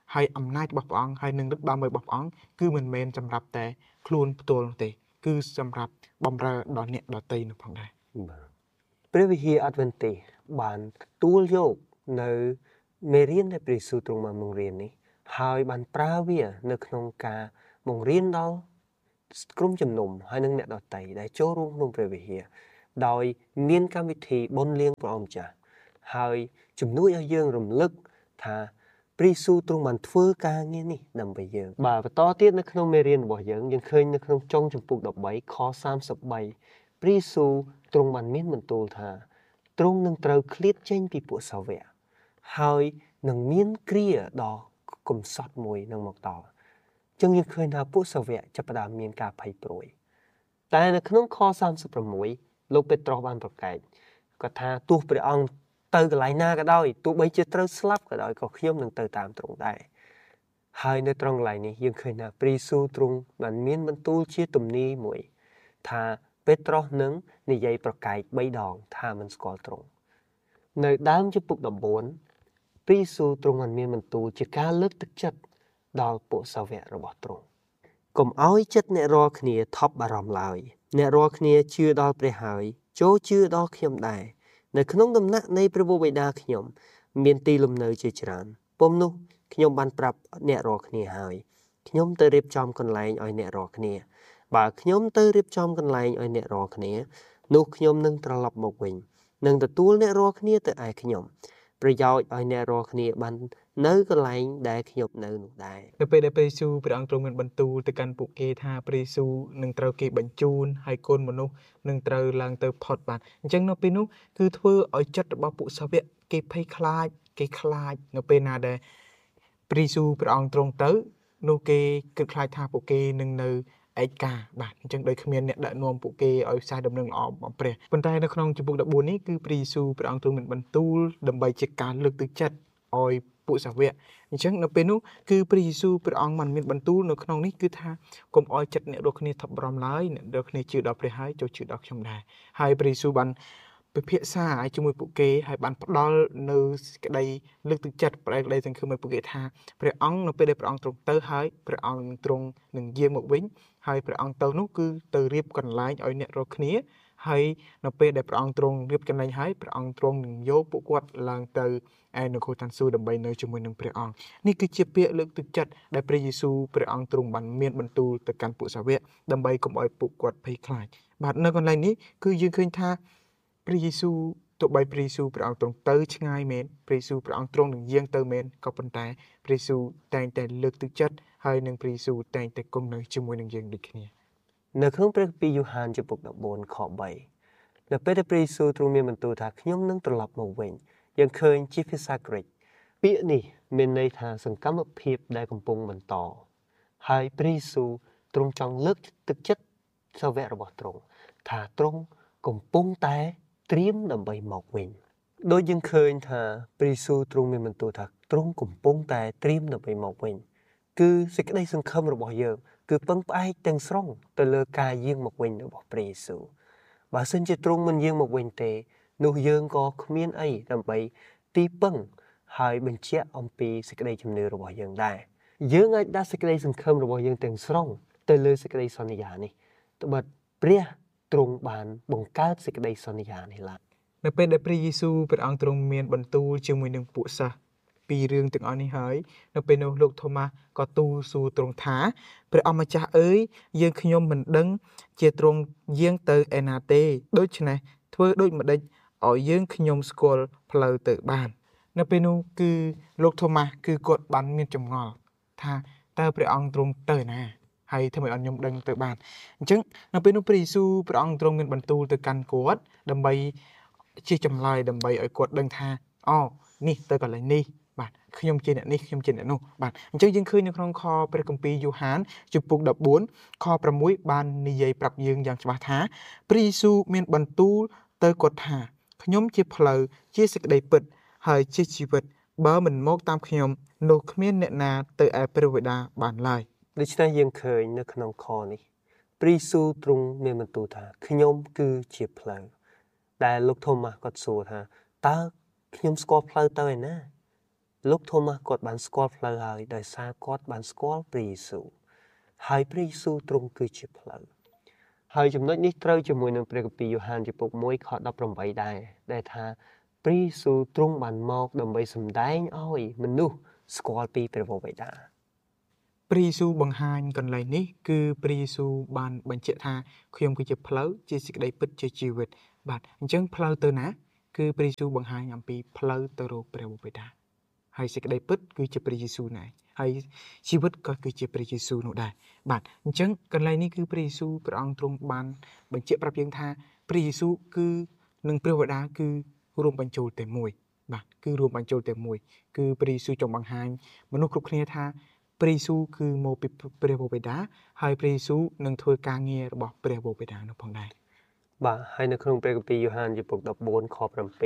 [SPEAKER 2] ហើយអំណាចរបស់ព្រះអង្គហើយនឹងឫទ្ធិបារមីរបស់ព្រះអង្គគឺមិនមែនសម្រាប់តែខ្លួនផ្ទាល់នោះទេគឺសម្រាប់បម្រើដល់អ្នកដទៃនោះផងដែរ
[SPEAKER 3] ព្រះវិហារ Adventist បានទទួលយកនៅមេរៀនដែលព្រះយេស៊ូវទ្រង់បានបង្រៀននេះហើយបានប្រើវានៅក្នុងការបង្រៀនដល់ក្រុមជំនុំហើយនឹងអ្នកដទៃដែលចូលរួមក្នុងព្រះវិហារដោយមានកម្មវិធីបុណ្យលៀងព្រះអង្គម្ចាស់ហើយជំនួយឲ្យយើងរំលឹកថាព្រះយេស៊ូវទ្រង់បានធ្វើការងារនេះដើម្បីយើងបាទបន្តទៀតនៅក្នុងមេរៀនរបស់យើងឃើញនៅក្នុងចុងជំពូក13ខ33ព្រះយេស៊ូវទ្រង់បានមានបន្ទូលថាទ្រង់នឹងត្រូវឃ្លាតចេញពីពួកសាវកហើយនឹងមានគ្រាដ៏កំសត់មួយនឹងមកដល់ចឹងយើងឃើញថាពួកសាវកចាប់ផ្ដើមមានការភ័យព្រួយតែនៅក្នុងខ36លោកពេត្រុសបានប្រកែកគាត់ថាទោះព្រះអង្គទៅកន្លែងណាក៏ដោយទោះបីជាត្រូវស្លាប់ក៏ដោយក៏ខ្ញុំនឹងទៅតាមទ្រង់ដែរហើយនៅត្រង់កន្លែងនេះយើងឃើញថាព្រះយេស៊ូវទ្រង់បានមានបន្ទូលជាទំនាយមួយថាពេត្រុសនឹងនិយាយប្រកែក3ដងថាមិនស្គាល់ទ្រង់នៅដើមជំពូក14ព្រះយេស៊ូវទ្រង់បានមានបន្ទូលជាការលើកទឹកចិត្តដល់ពួកសាវករបស់ទ្រង់កុំឲ្យចិត្តអ្នករាល់គ្នាថប់បារម្ភឡើយអ្នករាល់គ្នាជឿដល់ព្រះហើយចូលជឿដល់ខ្ញុំដែរនៅក្នុងដំណាក់នៃព្រះបិតាខ្ញុំមានទីលំនៅជាច្រើនពុំនោះខ្ញុំបានប្រាប់អ្នករាល់គ្នាហើយខ្ញុំទៅរៀបចំកន្លែងឲ្យអ្នករាល់គ្នាបើខ្ញុំទៅរៀបចំកន្លែងឲ្យអ្នករាល់គ្នានោះខ្ញុំនឹងត្រឡប់មកវិញនឹងទទួលអ្នករាល់គ្នាទៅឯខ្ញុំប្រយោជន៍ឲ្យអ្នករាល់គ្នាបាននៅកន្លែងដែលខ្ញុំនៅនោះដែរ
[SPEAKER 2] នៅពេលដែលព្រះយេស៊ូវព្រះអង្គទ្រង់មានបន្ទូលទៅកាន់ពួកគេថាព្រះយេស៊ូវនឹងត្រូវគេបញ្ជូនហើយកូនមនុស្សនឹងត្រូវឡើងទៅផុតបាទអញ្ចឹងនៅពេលនោះគឺធ្វើឲ្យចិត្តរបស់ពួកសាវកគេភ័យខ្លាចនៅពេលណាដែលព្រះយេស៊ូវព្រះអង្គទ្រង់ទៅនោះគេគិតខ្លាចថាពួកគេនឹងនៅឯកាបាទអញ្ចឹងដោយគ្មានអ្នកដឹកនាំពួកគេឲ្យផ្សាយដំណឹងល្អរបស់ព្រះប៉ុន្តែនៅក្នុងជំពូក14នេះគឺព្រះយេស៊ូវព្រះអង្គទ្រង់មានបន្ទូលដើម្បីជាការលើកទឹកចិត្តឲ្យពួកសាវកអញ្ចឹងនៅពេលនោះគឺព្រះយេស៊ូវព្រះអង្គបានមានបន្ទូលនៅក្នុងនេះគឺថាកុំឲ្យចិត្តអ្នករាល់គ្នាថប់បារម្ភឡើយអ្នករាល់គ្នាជឿដល់ព្រះហើយចូលជឿដល់ខ្ញុំដែរហើយព្រះយេស៊ូវបានពិភាក្សាជាមួយពួកគេហើយបានផ្ដល់នៅសេចក្តីលើកទឹកចិត្តផ្ដល់ក្តីសង្ឃឹមឲ្យពួកគេថាព្រះអង្គនៅពេលដែលព្រះអង្គទ្រង់ទៅហើយព្រះអង្គទ្រង់នឹងយាងមកវិញហើយព្រះអង្គទៅនោះគឺទៅរៀបកន្លែងឲ្យអ្នករាល់គ្នាហើយនៅពេលដែលព្រះអង្គទ្រង់រៀបកន្លែងហើយព្រះអង្គទ្រង់នឹងយកពួកគាត់ឡើងទៅឯនគរឋានសួគ៌ដើម្បីនៅជាមួយនឹងព្រះអង្គនេះគឺជាពាក្យលើកទឹកចិត្តដែលព្រះយេស៊ូវព្រះអង្គទ្រង់បានមានបន្ទូលទៅកាន់ពួកសាវកដើម្បីកុំឲ្យពួកគាត់ភ័យខ្លាចបាទនៅកន្លែងនេះគឺយើងឃើញថាព្រះយេស៊ូវទោះបីព្រះយេស៊ូវព្រះអង្គទ្រង់ទៅឆ្ងាយមែនព្រះយេស៊ូវព្រះអង្គទ្រង់នឹងយាងទៅមែនក៏ប៉ុន្តែព្រះយេស៊ូវតែងតែលើកទឹកចិត្តហើយនឹងព្រះយេស៊ូវតែងតែគង់នៅជាមួយនឹងយើងដូចគ្នា
[SPEAKER 3] នៅក្នុងព្រះគម្ពីរយ៉ូហានជំពូក14ខ3នៅពេលដែលព្រះយេស៊ូវទ្រង់មានបន្ទូលថាខ្ញុំនឹងត្រឡប់មកវិញយើងឃើញជាភាសាក្រិកពាក្យនេះមានន័យថាសកម្មភាពដែលកំពុងបន្តហើយព្រះយេស៊ូវទ្រង់ចង់លើកទឹកចិត្តសាវករបស់ទ្រង់ថាទ្រង់កំពុងតែត្រៀមដើម្បីមកវិញដោយយើងឃើញថាព្រះយេស៊ូវទ្រង់មានបន្ទូលថាទ្រង់កំពុងតែត្រៀមដើម្បីមកវិញគឺសេចក្តីសង្ឃឹមរបស់យើងគឺពឹងផ្អែកទាំងស្រុងទៅលើការយាងមកវិញរបស់ព្រះយេស៊ូវបើសិនជាទ្រង់មិនយាងមកវិញទេនោះយើងក៏គ្មានអីដើម្បីទីពឹងហើយបញ្ជាក់អំពីសេចក្តីជំនឿរបស់យើងដែរយើងអាចដាក់សេចក្តីសង្ឃឹមរបស់យើងទាំងស្រុងទៅលើសេចក្តីសន្យានេះត្បិតព្រះទ្រង់បានបង្កើតសេចក្តីសន្យានេះឡើង
[SPEAKER 2] នៅពេលដែលព្រះយេស៊ូវព្រះអង្គទ្រង់មានបន្ទូលជាមួយនឹងពួកសិស្សពីរឿងទាំងអស់នេះហើយនៅពេលនោះលោកថូម៉ាស់ក៏ទូលសួរទ្រង់ថាព្រះអម្ចាស់អើយយើងខ្ញុំមិនដឹងជាទ្រង់យាងទៅឯណាទេដូច្នេះធ្វើដូចម្ដេចឲ្យយើងខ្ញុំស្គាល់ផ្លូវទៅបាននៅពេលនោះគឺលោកថូម៉ាស់គឺគាត់បានមានចម្ងល់ថាតើព្រះអង្គទ្រង់ទៅណាហើយធ្វើឲ្យខ្ញុំដឹងទៅបានអញ្ចឹងនៅពេលនោះព្រះយេស៊ូវព្រះអង្គទ្រង់មានបន្ទូលទៅកាន់គាត់ដើម្បីជាចម្លើយដើម្បីឲ្យគាត់ដឹងថាអូនេះទៅកន្លែងនេះបាទខ្ញុំជាអ្នកនេះខ្ញុំជាអ្នកនោះបាទអញ្ចឹងយើងឃើញនៅក្នុងខព្រះគម្ពីរយ៉ូហានជំពូក14ខ6បាននិយាយប្រាប់យើងយ៉ាងច្បាស់ថាព្រះយេស៊ូវមានបន្ទូលទៅគាត់ថាខ្ញុំជាផ្លូវជាសេចក្តីពិតហើយជាជីវិតបើមិនមកតាមខ្ញុំនោះគ្មានអ្នកណាទៅឯព្រះបិតាបានឡើយ
[SPEAKER 3] ដូច្នេះយើងឃើញនៅក្នុងខនេះព្រះយេស៊ូវទ្រង់មានបន្ទូលថាខ្ញុំគឺជាផ្លូវដែលលោកថូម៉ាស់គាត់សួរថាតើខ្ញុំស្គាល់ផ្លូវទៅឯណាលោក Thomas គាត់បានស្គាល់ផ្លូវហើយដោយសារគាត់បានស្គាល់ព្រះយេស៊ូវហើយព្រះយេស៊ូវទ្រង់គឺជាផ្លូវហើយចំណុចនេះត្រូវជាមួយនឹងព្រះគម្ពីរយ៉ូហានចំពុក1ខ18ដែរដែលថាព្រះយេស៊ូវទ្រង់បានមកដើម្បីសម្ដែងឲ្យមនុស្សស្គាល់ពីព្រះវរបិតា
[SPEAKER 2] ព្រះយេស៊ូវបង្ហាញកន្លែងនេះគឺព្រះយេស៊ូវបានបញ្ជាក់ថាខ្ញុំគឺជាផ្លូវជាសេចក្តីពិតជាជីវិតបាទអញ្ចឹងផ្លូវទៅណាគឺព្រះយេស៊ូវបង្ហាញអំពីផ្លូវទៅរកព្រះវរបិតាហើយសេចក្តីពិតគឺជាព្រះយេស៊ូវណាហើយជីវិតក៏គឺជាព្រះយេស៊ូវនោះដែរបាទអញ្ចឹងកន្លែងនេះគឺព្រះយេស៊ូវព្រះអង្គទ្រង់បានបញ្ជាក់ប្រាប់យើងថាព្រះយេស៊ូវគឺនឹងព្រះវរបិតាគឺរួមបញ្ចូលតែមួយបាទគឺរួមបញ្ចូលតែមួយគឺព្រះយេស៊ូវចង់បង្ហាញមនុស្សគ្រប់គ្នាថាព្រះយេស៊ូវគឺមកពីព្រះវរបិតាហើយព្រះយេស៊ូវនឹងធ្វើការងាររបស់ព្រះវរបិតានោះផងដែរ
[SPEAKER 3] បាទហើយនៅក្នុងព្រះគម្ពីរយ៉ូហានចំពុក14ខ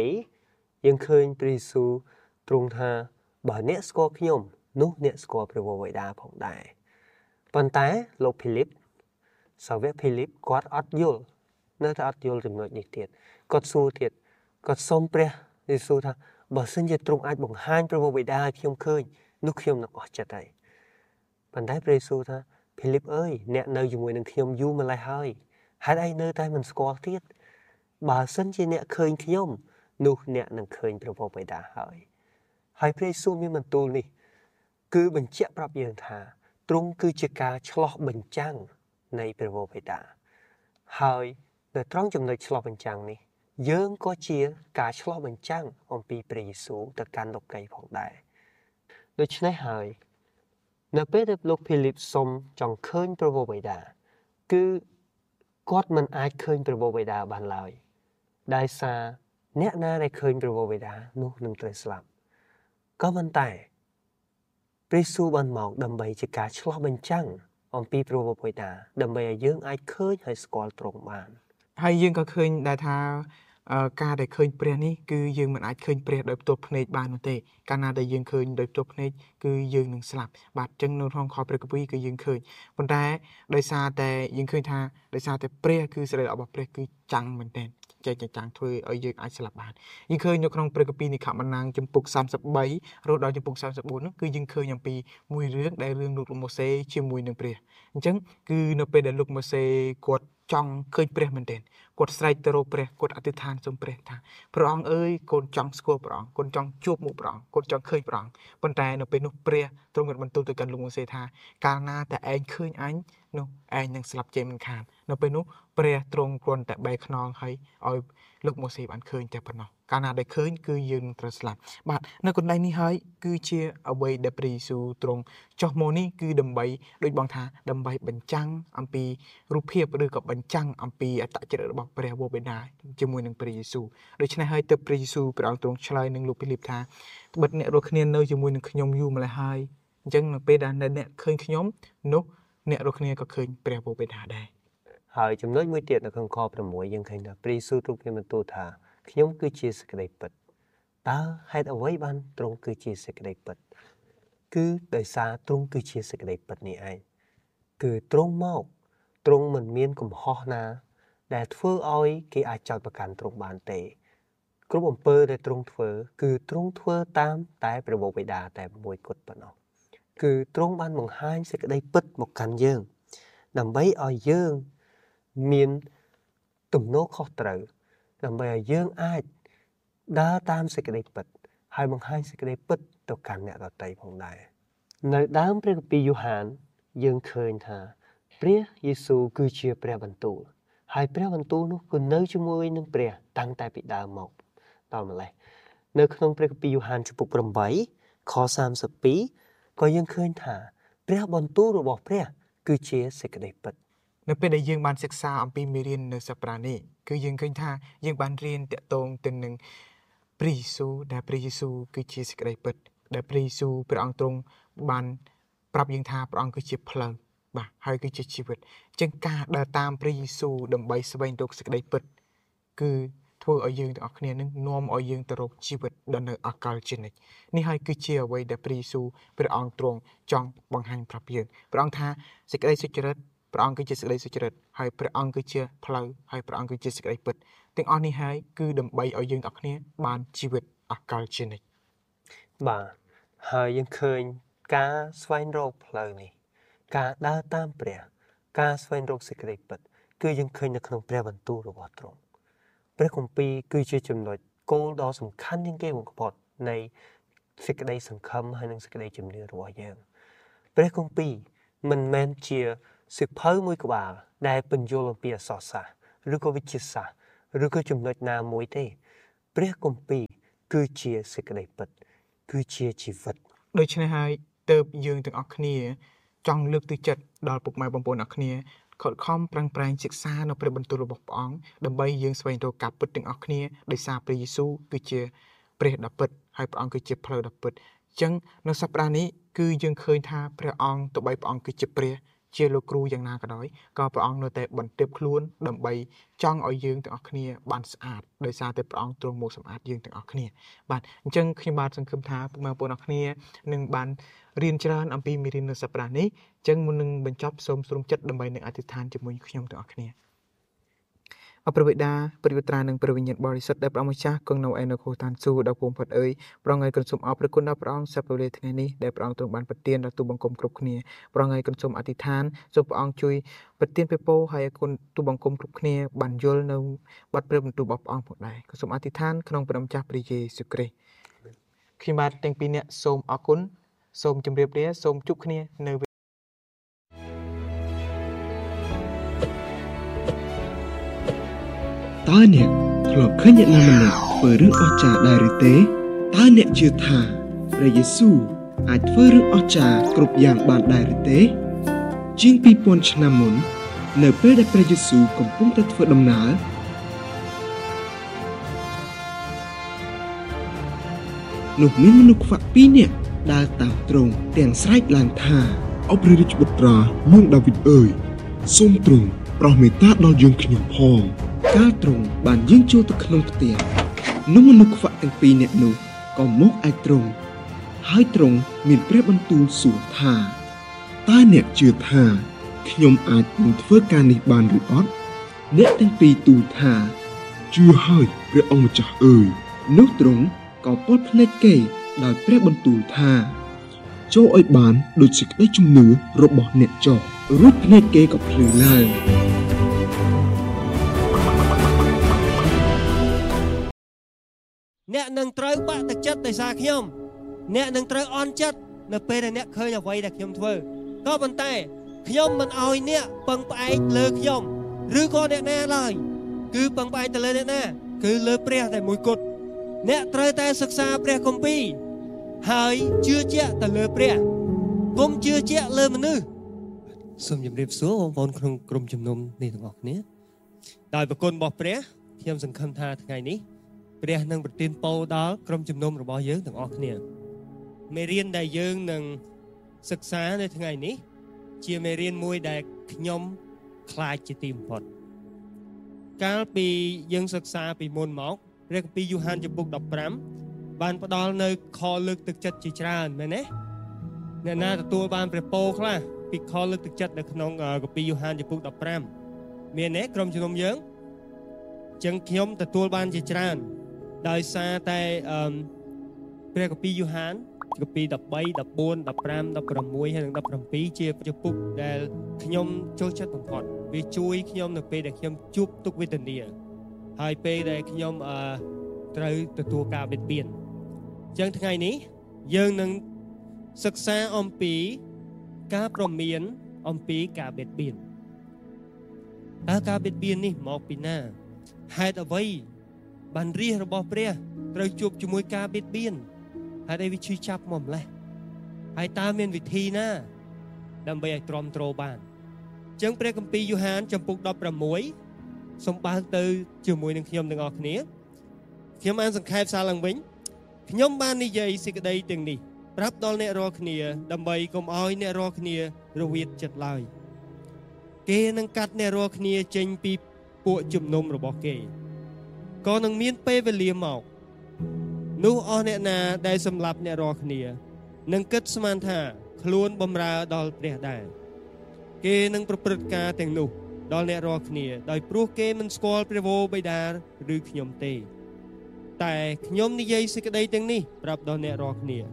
[SPEAKER 3] 7យើងឃើញព្រះយេស៊ូវទ្រង់ថាបើអ្នកស្គាល់ខ្ញុំនោះអ្នកស្គាល់ព្រះវរបិតាផងដែរប៉ុន្តែលោកភីលីបសាវកភីលីបគាត់អត់យល់នៅតែអត់យល់ចំណុចនេះទៀតគាត់សួរទៀតគាត់សុំព្រះយេស៊ូវថាបើសិនជាទ្រង់អាចបង្ហាញព្រះវរបិតាឲ្យខ្ញុំឃើញនោះខ្ញុំនឹងអស់ចិត្តហើយប៉ុន្តែព្រះយេស៊ូវថាភីលីបអើយអ្នកនៅជាមួយនឹងខ្ញុំយូរម្ល៉េះហើយហេតុអីនៅតែមិនស្គាល់ទៀតបើសិនជាអ្នកឃើញខ្ញុំនោះអ្នកនឹងឃើញព្រះវរបិតាហើយព្រះយេស៊ូវមានបន្ទូលនេះគឺបញ្ជាក់ប្រាប់យើងថាទ្រង់គឺជាការឆ្លោះបញ្ចាំងនៃព្រះវរបិតាហើយនៅត្រង់ចំណុចឆ្លោះបញ្ចាំងនេះយើងក៏ជាការឆ្លោះបញ្ចាំងអំពីព្រះយេស៊ូវទៅកាន់លោកីផងដែរដូច្នេះហើយនៅពេលដែលលោកភីលីបសុំចង់ឃើញព្រះវរបិតាគឺគាត់មិនអាចឃើញព្រះវរបិតាបានឡើយដោយសារអ្នកណាដែលឃើញព្រះវរបិតានោះនឹងត្រូវស្លាប់ក៏ប៉ុន្តែព្រះយេស៊ូវបានមកដើម្បីជាការឆ្លោះបញ្ចាំងអំពីព្រះវរបិតាដើម្បីឲ្យយើងអាចឃើញហើយស្គាល់ទ្រង់បាន
[SPEAKER 2] ហើយយើងក៏ឃើញដែរថាការដែលឃើញព្រះនេះគឺយើងមិនអាចឃើញព្រះដោយផ្ទាល់ភ្នែកបាននោះទេកាលណាដែលយើងឃើញដោយផ្ទាល់ភ្នែកគឺយើងនឹងស្លាប់បាទអញ្ចឹងនៅក្នុងខព្រះគម្ពីរគឺយើងឃើញប៉ុន្តែដោយសារតែយើងឃើញថាដោយសារតែព្រះគឺសេរីរបស់ព្រះគឺចាំងមែនទែនចេះចាំងធ្វើឲ្យយើងអាចស្លាប់បានយើងឃើញនៅក្នុងព្រះគម្ពីរនិខមណាងចំពុក33រហូតដល់ចំពុក34នោះគឺយើងឃើញអំពីមួយរឿងដែលរឿងលោកម៉ូសេជាមួយនឹងព្រះអញ្ចឹងគឺនៅពេលដែលលោកម៉ូសេគាត់ចង់ឃើញព្រះមែនទែនគាត់ស្រែកទៅរកព្រះគាត់អធិដ្ឋានសូមព្រះថាព្រះអង្គអើយកូនចង់ស្គាល់ព្រះអង្គកូនចង់ជួបមុខព្រះអង្គកូនចង់ឃើញព្រះអង្គប៉ុន្តែនៅពេលនោះព្រះទ្រង់បានបន្ទូលទៅកាន់លោកម៉ូសេថាកាលណាតែឯងឃើញអញនោះឯងនឹងស្លាប់ចេញមិនខាននៅពេលនោះព្រះទ្រង់គ្រាន់តែបែកខ្នងឲ្យលោកម៉ូសេបានឃើញតែប៉ុណ្ណោះកាលណាដែលឃើញគឺយើងនឹងត្រូវស្លាប់បាទនៅកន្លែងនេះហើយគឺជាអ្វីដែលព្រះយេស៊ូវទ្រង់ចុះមកនេះគឺដើម្បីដូចបងថាដើម្បីបញ្ចាំងអំពីរូបភាពឬក៏បញ្ចាំងអំពីអត្តចរិតរបស់ព្រះវរបិតាជាមួយនឹងព្រះយេស៊ូវដូច្នេះហើយទើបព្រះយេស៊ូវព្រះអង្គទ្រង់ឆ្លើយនឹងលោកភីលីបថាបិទអ្នករាល់គ្នានៅជាមួយនឹងខ្ញុំយូរម្ល៉េះហើយអញ្ចឹងនៅពេលដែលអ្នកឃើញខ្ញុំនោះអ្នករាល់គ្នាក៏ឃើញព្រះវរបិតាដែរ
[SPEAKER 3] ហើយចំណុចមួយទៀតនៅក្នុងខ6យើងឃើញថាព្រះយេស៊ូវទ្រង់មានបន្ទូលថាខ្ញុំគឺជាសេចក្តីពិតតើហេតុអ្វីបានទ្រង់គឺជាសេចក្តីពិតគឺដោយសារទ្រង់គឺជាសេចក្តីពិតនេះឯងគឺទ្រង់មកទ្រង់មិនមានកំហុសណាដែលធ្វើឲ្យគេអាចចោទប្រកាន់ទ្រង់បានទេគ្រប់អំពើដែលទ្រង់ធ្វើគឺទ្រង់ធ្វើតាមតែព្រះវរបិតាតែមួយគត់ប៉ុណ្ណោះគឺទ្រង់បានបង្ហាញសេចក្តីពិតមកកាន់យើងដើម្បីឲ្យយើងមានទំនួលខុសត្រូវដើម្បីឲ្យយើងអាចដើរតាមសេចក្តីពិតហើយបង្ហាញសេចក្តីពិតទៅកាន់អ្នកដទៃផងដែរនៅដើមព្រះគម្ពីរយ៉ូហានយើងឃើញថាព្រះយេស៊ូវគឺជាព្រះបន្ទូលហើយព្រះបន្ទូលនោះគឺនៅជាមួយនឹងព្រះតាំងតែពីដើមមកដល់ម្លេះនៅក្នុងព្រះគម្ពីរយ៉ូហានចំពុក8ខ32ក៏យើងឃើញថាព្រះបន្ទូលរបស់ព្រះគឺជាសេចក្តីពិត
[SPEAKER 2] នៅពេលដែលយើងបានសិក្សាអំពីមេរៀននៅសប្តាហ៍នេះគឺយើងឃើញថាយើងបានរៀនតាក់ទងទៅនឹងព្រះយេស៊ូវដែលព្រះយេស៊ូវគឺជាសេចក្តីពិតដែលព្រះយេស៊ូវព្រះអង្គទ្រង់បានប្រាប់យើងថាព្រះអង្គគឺជាផ្លូវបាទហើយគឺជាជីវិតអញ្ចឹងការដើរតាមព្រះយេស៊ូវដើម្បីស្វែងរកសេចក្តីពិតគឺធ្វើឲ្យយើងទាំងអស់គ្នានឹងនាំឲ្យយើងទៅរកជីវិតដ៏នៅអកលជានិច្ចនេះហើយគឺជាអ្វីដែលព្រះយេស៊ូវព្រះអង្គទ្រង់ចង់បង្ហាញប្រាប់យើងព្រះអង្គថាសេចក្តីសុចរិតព្រះអង្គគឺជាសេចក្តីសុចរិតហើយព្រះអង្គគឺជាផ្លូវហើយព្រះអង្គគឺជាសេចក្តីពិតទាំងអស់នេះហើយគឺដើម្បីឲ្យយើងទាំងអស់គ្នាបានជីវិតអកលជានិច្ច
[SPEAKER 3] បាទហើយយើងឃើញការស្វែងរកផ្លូវនេះការដើរតាមព្រះការស្វែងរកសេចក្តីពិតគឺយើងឃើញនៅក្នុងព្រះបន្ទូលរបស់ទ្រង់ព្រះគម្ពីរគឺជាចំណុចគោលដ៏សំខាន់ជាងគេបំផុតនៃសេចក្តីសង្ឃឹមហើយនិងសេចក្តីជំនឿរបស់យើងព្រះគម្ពីរមិនមែនជាសិភៅមួយក្បាលដែលពន្យល់អំពីអក្សរសាស្ត្រឬក៏វិទ្យាសាស្ត្រឬក៏ចំណុចណាមួយទេព្រះគម្ពីរគឺជាសេចក្តីពិតគឺជាជីវិត
[SPEAKER 2] ដូច្នេះហើយទើបយើងទាំងអស់គ្នាចង់លើកទឹកចិត្តដល់ពុកម៉ែបងប្អូនអរគ្នាខិតខំប្រឹងប្រែងសិក្សានៅព្រះបន្ទូលរបស់ព្រះអង្គដើម្បីយើងស្វែងរកការពិតទាំងអស់គ្នាដោយសារព្រះយេស៊ូវគឺជាព្រះដ៏ពិតហើយព្រះអង្គគឺជាផ្លូវដ៏ពិតអញ្ចឹងនៅសប្តាហ៍នេះគឺយើងឃើញថាព្រះអង្គទោះបីព្រះអង្គគឺជាព្រះជាលោកគ្រូយ៉ាងណាក៏ដោយក៏ព្រះអង្គនៅតែបន្ទាបខ្លួនដើម្បីចង់ឲ្យយើងទាំងអស់គ្នាបានស្អាតដោយសារតែព្រះអង្គទ្រង់មកសម្អាតយើងទាំងអស់គ្នាបាទអញ្ចឹងខ្ញុំបាទសង្ឃឹមថាពុកម៉ែបងប្អូនអរគ្នានឹងបានរៀនច្រើនអំពីមេរៀននៅសប្តាហ៍នេះអញ្ចឹងមុននឹងបញ្ចប់សូមស្រុំចិត្តដើម្បីនឹងអធិដ្ឋានជាមួយខ្ញុំទាំងអស់គ្នាអព្រះបិតាព្រះវិត្រានិងព្រះវិញ្ញាណបរិសុទ្ធដែលព្រះម្ចាស់គង់នៅឯនគរឋានសួគ៌ដ៏គង់ផុតអើយព្រះអង្គឲ្យគន់សូមអរព្រគុណដល់ព្រះអង្គសប្តាហ៍ថ្ងៃនេះដែលព្រះអង្គទ្រង់បានប្រទានដល់ទូបង្គំគ្រប់គ្នាព្រះអង្គឲ្យគន់សូមអធិដ្ឋានសូមព្រះអង្គជួយប្រទានពពកឲ្យគុណទូបង្គំគ្រប់គ្នាបានយល់នៅបទព្រះបន្ទូលរបស់ព្រះអង្គផងដែរក៏សូមអធិដ្ឋានក្នុងព្រះម្ចាស់ព្រះយេស៊ូវគ្រីស្ទខ្ញុំបាទទាំងពីរនាក់សូមអរគុណសូមជម្រាបលាសូមជួបគ្នានៅ
[SPEAKER 4] តើអ្នកធ្លាប់ឃើញអ្នកណាម្នាក់ធ្វើរឿងអស្ចារ្យដែរឬទេតើអ្នកជឿថាព្រះយេស៊ូវអាចធ្វើរឿងអស្ចារ្យគ្រប់យ៉ាងបានដែរឬទេជាង 2000 ឆ្នាំមុននៅពេលដែលព្រះយេស៊ូវកំពុងតែធ្វើដំណើរនោះមានមនុស្សខ្វាក់2នាក់ដើរតាមទ្រង់ទាំងស្រែកឡើងថាអោព្រះរាជបុត្រានាងដាវីតអើយសូមទ្រង់ប្រោសមេត្តាដល់យើងខ្ញុំផងកាលទ្រង់បានយាងចូលទៅក្នុងផ្ទះនោះមនុស្សខ្វាក់ទាំង2នាក់នោះក៏មកឯទ្រង់ហើយទ្រង់មានព្រះបន្ទូលសួរថាតើអ្នកជឿថាខ្ញុំអាចនឹងធ្វើការនេះបានឬអត់អ្នកទាំងពីរទូលថាជឿហើយព្រះអង្គម្ចាស់អើយនោះទ្រង់ក៏ពោលភ្នែកគេដោយព្រះបន្ទូលថាចូលឲ្យបានដូចសេចក្តីជំនឿរបស់អ្នកចោះរួចភ្នែកគេក៏ភ្លឺឡើង
[SPEAKER 3] អ្នកនឹងត្រូវបាក់ទឹកចិត្តដោយសារខ្ញុំអ្នកនឹងត្រូវអន់ចិត្តនៅពេលដែលអ្នកឃើញអ្វីដែលខ្ញុំធ្វើក៏ប៉ុន្តែខ្ញុំមិនអោយអ្នកពឹងផ្អែកលើខ្ញុំឬក៏អ្នកណាឡើយគឺពឹងផ្អែកទៅលើអ្នកណាគឺលើព្រះតែមួយគត់អ្នកត្រូវតែសិក្សាព្រះគម្ពីរហើយជឿជាក់ទៅលើព្រះកុំជឿជាក់លើមនុស្សសូមជម្រាបសួរបងប្អូនក្នុងក្រុមជំនុំនេះទាំងអស់គ្នាដោយប្រគុណរបស់ព្រះខ្ញុំសង្ឃឹមថាថ្ងៃនេះព្រះនឹងប្រទានពរដល់ក្រុមជំនុំរបស់យើងទាំងអស់គ្នាមេរៀនដែលយើងនឹងសិក្សានៅថ្ងៃនេះជាមេរៀនមួយដែលខ្ញុំខ្លាចជាទីបំផុតកាលពីយើងសិក្សាពីមុនមកព្រះគម្ពីរយូហានចំពុក15បានផ្ដល់នៅខលើកទឹកចិត្តជាច្រើនមែនទេអ្នកណាទទួលបានព្រះពរខ្លះពីខលើកទឹកចិត្តនៅក្នុងគម្ពីរយូហានចំពុក15មានទេក្រុមជំនុំយើងចឹងខ្ញុំទទួលបានជាច្រើនដោយសារតែព្រះគម្ពីរយូហានគម្ពីរ13 14 15 16ហើយនិង17ជាជំពូកដែលខ្ញុំចូលចិត្តបំផុតវាជួយខ្ញុំនៅពេលដែលខ្ញុំជួបទុក្ខវេទនាហើយពេលដែលខ្ញុំត្រូវទទួលការបៀតបៀនអញ្ចឹងថ្ងៃនេះយើងនឹងសិក្សាអំពីការព្រមានអំពីការបៀតបៀនតើការបៀតបៀននេះមកពីណាហេតុអ្វីបានរាជរបស់ព្រះត្រូវជួបជាមួយការបៀតបៀនហេតុអីវាឈឺចាប់មកម្លេះហើយតើមានវិធីណាដើម្បីឲ្យទ្រាំទ្របានអញ្ចឹងព្រះគម្ពីរយូហានចំពុក16សូមបើកទៅជាមួយនឹងខ្ញុំទាំងអស់គ្នាខ្ញុំអានសង្ខេបសារឡើងវិញខ្ញុំបាននិយាយសេចក្តីទាំងនេះប្រាប់ដល់អ្នករាល់គ្នាដើម្បីកុំឲ្យអ្នករាល់គ្នារវាទចិត្តឡើយគេនឹងកាត់អ្នករាល់គ្នាចេញពីពួកជំនុំរបស់គេក៏នឹងមានពេលវេលាមកនោះអស់អ្នកណាដែលសម្លាប់អ្នករាល់គ្នានឹងគិតស្មានថាខ្លួនបម្រើដល់ព្រះដែរគេនឹងប្រព្រឹត្តការទាំងនោះដល់អ្នករាល់គ្នាដោយព្រោះគេមិនស្គាល់ព្រះវរបិតាឬខ្ញុំទេតែខ្ញុំនិយាយសេចក្តីទាំងនេះប្រាប់ដល់អ្នករាល់គ្នា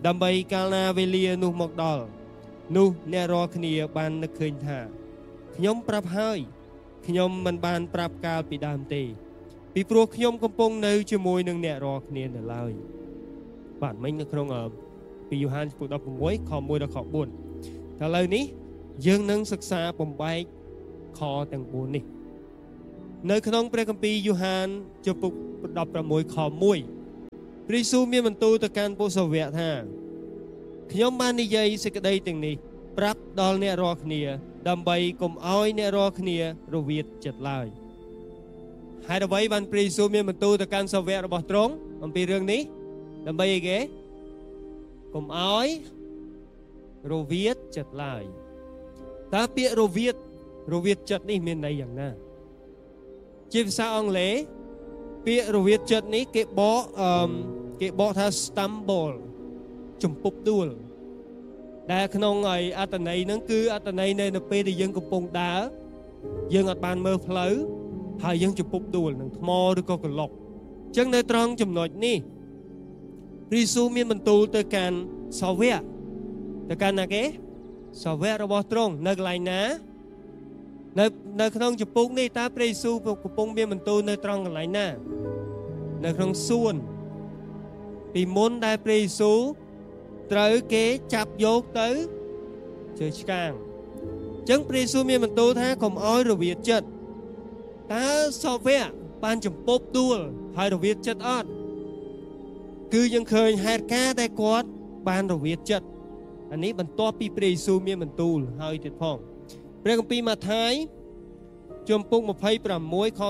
[SPEAKER 5] ដើម្បីកាលណាវេលានោះមកដល់នោះអ្នករាល់គ្នាបាននឹកឃើញថាខ្ញុំប្រាប់ហើយខ្ញុំមិនបានប្រាប់កាលពីដើមទេពីព្រោះខ្ញុំកំពុងនៅជាមួយនឹងអ្នករាល់គ្នានៅឡើយបាទមិញនៅក្នុងពីយូហានជំពូក16ខ1ដល់ខ4តែឥឡូវនេះយើងនឹងសិក្សាបំបែកខទាំង4នេះនៅក្នុងព្រះគម្ពីរយូហានជំពូក16ខ1ព្រះយេស៊ូវមានបន្ទូលទៅកាន់ពុទ្ធសាវកថាខ្ញុំបាននិយាយសេចក្តីទាំងនេះប្រាប់ដល់អ្នករាល់គ្នាដើម្បីកុំឲ្យអ្នករាល់គ្នារវិតចិត្តឡើយហេតុអ្វីបានព្រះយេស៊ូវមានបន្ទូលទៅកាន់សាវករបស់ទ្រង់អំពីរឿងនេះដើម្បីអីគេកុំឲ្យរវិតចិត្តឡើយតើពាក្យរវិតចិត្តនេះមានន័យយ៉ាងណាជាភាសាអង់គ្លេសពាក្យរវិតចិត្តនេះគេបកថា stumble ជំពប់ដួលដែលក្នុងអត្ថន័យហ្នឹងគឺអត្ថន័យនៅពេលដែលយើងកំពុងដើរយើងអត់បានមើលផ្លូវហើយយើងជំពប់ដួលនឹងថ្មឬក៏ក្លុកអញ្ចឹងនៅត្រង់ចំណុចនេះព្រះយេស៊ូវមានបន្ទូលទៅកាន់សាវកទៅកាន់ណាគេសាវករបស់ទ្រង់នៅកន្លែងណានៅក្នុងជំពូកនេះតើព្រះយេស៊ូវកំពុងមានបន្ទូលនៅត្រង់កន្លែងណានៅក្នុងសួនពីមុនដែលព្រះយេស៊ូវត្រូវគេចាប់យកទៅជើឆ្កាងអញ្ចឹងព្រះយេស៊ូវមានបន្ទូលថាកុំឲ្យរវិតចិត្តតើសាវកបានចំពប់ដួលហើយរវិតចិត្តអត់គឺយើងឃើញហេតុការណ៍ដែលគាត់បានរវិតចិត្តអានេះបន្ទាប់ពីព្រះយេស៊ូវមានបន្ទូលហើយទៀតផងព្រះគម្ពីរម៉ាថាយជំពូក26ខ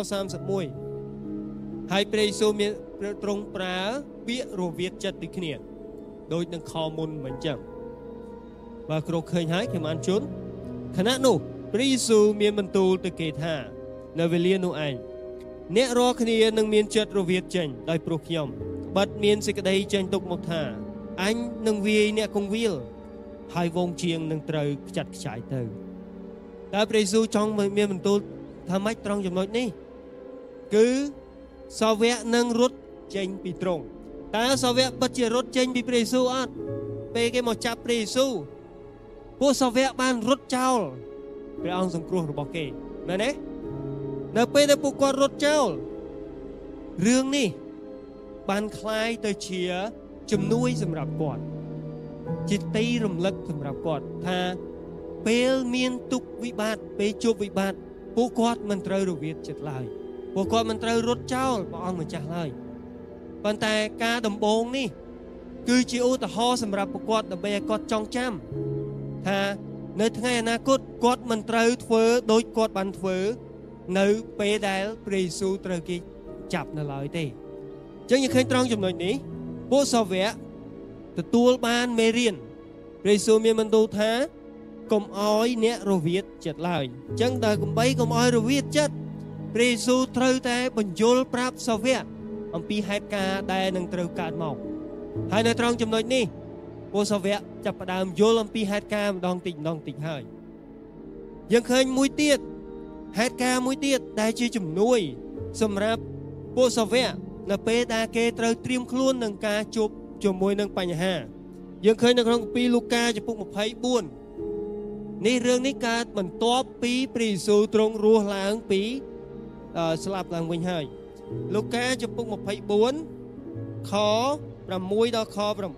[SPEAKER 5] 31ហើយព្រះយេស៊ូវមានទ្រង់ប្រើពាក្យរវិតចិត្តដូចគ្នាដូចនឹងខមុនមិនចឹងបើគ្រូឃើញហើយខ្ញុំអានជូនខណៈនោះព្រះយេស៊ូវមានបន្ទូលទៅគេថានៅវេលានោះឯងអ្នករាល់គ្នានឹងមានចិត្តរវិតចេញដោយព្រោះខ្ញុំបិទមានសេចក្តីចេញទុកមកថាអញនឹងវាយអ្នកគង្វាលហើយវងជាងនឹងត្រូវខ្ចាត់ខ្ចាយទៅតើព្រះយេស៊ូវចង់មានបន្ទូលថាម៉េចត្រង់ចំណុចនេះគឺសាវកនឹងរត់ចេញពីទ្រង់តើសាវកពិតជារត់ចេញពីព្រះយេស៊ូវអត់ពេលគេមកចាប់ព្រះយេស៊ូវពួកសាវកបានរត់ចោលព្រះអង្គសង្គ្រោះរបស់គេមែនទេនៅពេលដែលពួកគាត់រត់ចោលរឿងនេះបានคล้ายទៅជាជំនួយសម្រាប់គាត់ជាទីរំលឹកសម្រាប់គាត់ថាពេលមានទុក្ខវិបត្តិពេលជួបវិបត្តិពួកគាត់មិនត្រូវរវិតចិត្តឡើយពួកគាត់មិនត្រូវរត់ចោលព្រះអង្គម្ចាស់ឡើយប៉ុន្តែការដំបូងនេះគឺជាឧទាហរណ៍សម្រាប់ពួកគាត់ដើម្បីឲ្យគាត់ចងចាំថានៅថ្ងៃអនាគតគាត់មិនត្រូវធ្វើដូចគាត់បានធ្វើនៅពេលដែលព្រះយេស៊ូវត្រូវគេចាប់នៅឡើយទេអញ្ចឹងយើងឃើញត្រង់ចំណុចនេះពួកសាវកទទួលបានមេរៀនព្រះយេស៊ូវមានបន្ទូលថាកុំឲ្យអ្នករវិតចិត្តឡើយអញ្ចឹងដល់កុំឲ្យរវិតចិត្តព្រះយេស៊ូវត្រូវតែបញ្យល់ប្រាប់សាវកអំពីហេតុការណ៍ដែលនឹងត្រូវកើតមកហើយនៅត្រង់ចំណុចនេះពួកសាវកចាប់ផ្ដើមយល់អំពីហេតុការណ៍ម្ដងតិចហើយយើងឃើញមួយទៀតហេតុការណ៍មួយទៀតដែលជាជំនួយសម្រាប់ពួកសាវកនៅពេលដែលគេត្រូវត្រៀមខ្លួននឹងការជួបជាមួយនឹងបញ្ហាយើងឃើញនៅក្នុងគម្ពីរលូកាចំពុក24នេះរឿងនេះកើតបន្ទាប់ពីព្រះយេស៊ូវទ្រង់រស់ឡើងពីស្លាប់ឡើងវិញហើយលូកាចំពុក24ខ6ដល់ខ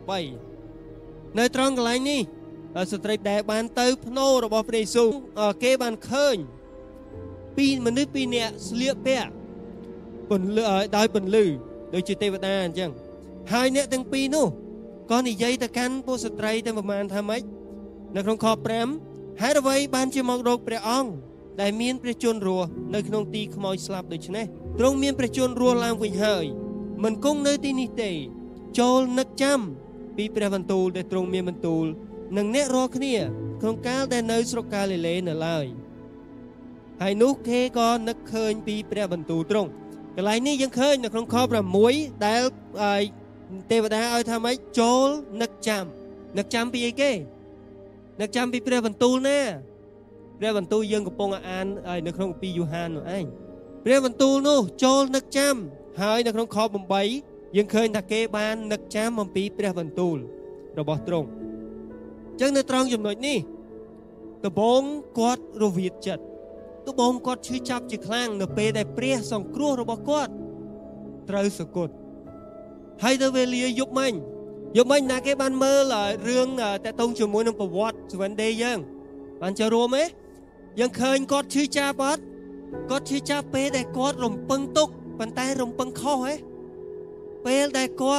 [SPEAKER 5] 8នៅត្រង់កន្លែងនេះស្ត្រីដែលបានទៅភ្នូររបស់ព្រះយេស៊ូវគេបានឃើញពីមនុស្សពីរនាក់ស្លៀកពាក់ពន្លឺដោយពន្លឺដូចជាទេវតាអញ្ចឹងហើយអ្នកទាំងពីរនោះក៏និយាយទៅកាន់ពួកស្ត្រីទៅប្រមាណថាម៉េចនៅក្នុងខ5ហេតុអ្វីបានជាមករកព្រះអង្គដែលមានព្រះជន្មរស់នៅក្នុងទីខ្មោចស្លាប់ដូច្នេះទ្រង់មានព្រះជន្មរស់ឡើងវិញហើយមិនគង់នៅទីនេះទេចូលនឹកចាំពីព្រះបន្ទូលដែលទ្រង់មានបន្ទូលនឹងអ្នករាល់គ្នាក្នុងកាលដែលនៅស្រុកកាលីលេនៅឡើយហើយនោះគេក៏នឹកឃើញពីព្រះបន្ទូលទ្រង់កន្លែងនេះយើងឃើញនៅក្នុងខ6ដែលទេវតាឲ្យថាម៉េចចូលនឹកចាំពីអីគេនឹកចាំពីព្រះបន្ទូលណាព្រះបន្ទូលយើងកំពុងអាននៅក្នុងគម្ពីរយូហាននោះឯងព្រះបន្ទូលនោះចូលនឹកចាំហើយនៅក្នុងខ8យើងឃើញថាគេបាននឹកចាំអំពីព្រះបន្ទូលរបស់ទ្រង់ចឹងនៅត្រង់ចំណុចនេះដំបូងគាត់រវិតចិត្តដំបូងគាត់ឈឺចាប់ជាខ្លាំងនៅពេលដែលព្រះសង្គ្រោះរបស់គាត់ត្រូវសគត់ហើយទៅវេលាយប់មិញណាគេបានមើលរឿងតកតងជាមួយនឹងប្រវត្តិសវណ្ណដេយើងបានចូលរួមទេយើងឃើញគាត់ឈឺចាប់អត់គាត់ឈឺចាប់ពេលដែលគាត់រំពឹងទុកប៉ុន្តែរំពឹងខុសហ៎ពេលដែលគាត់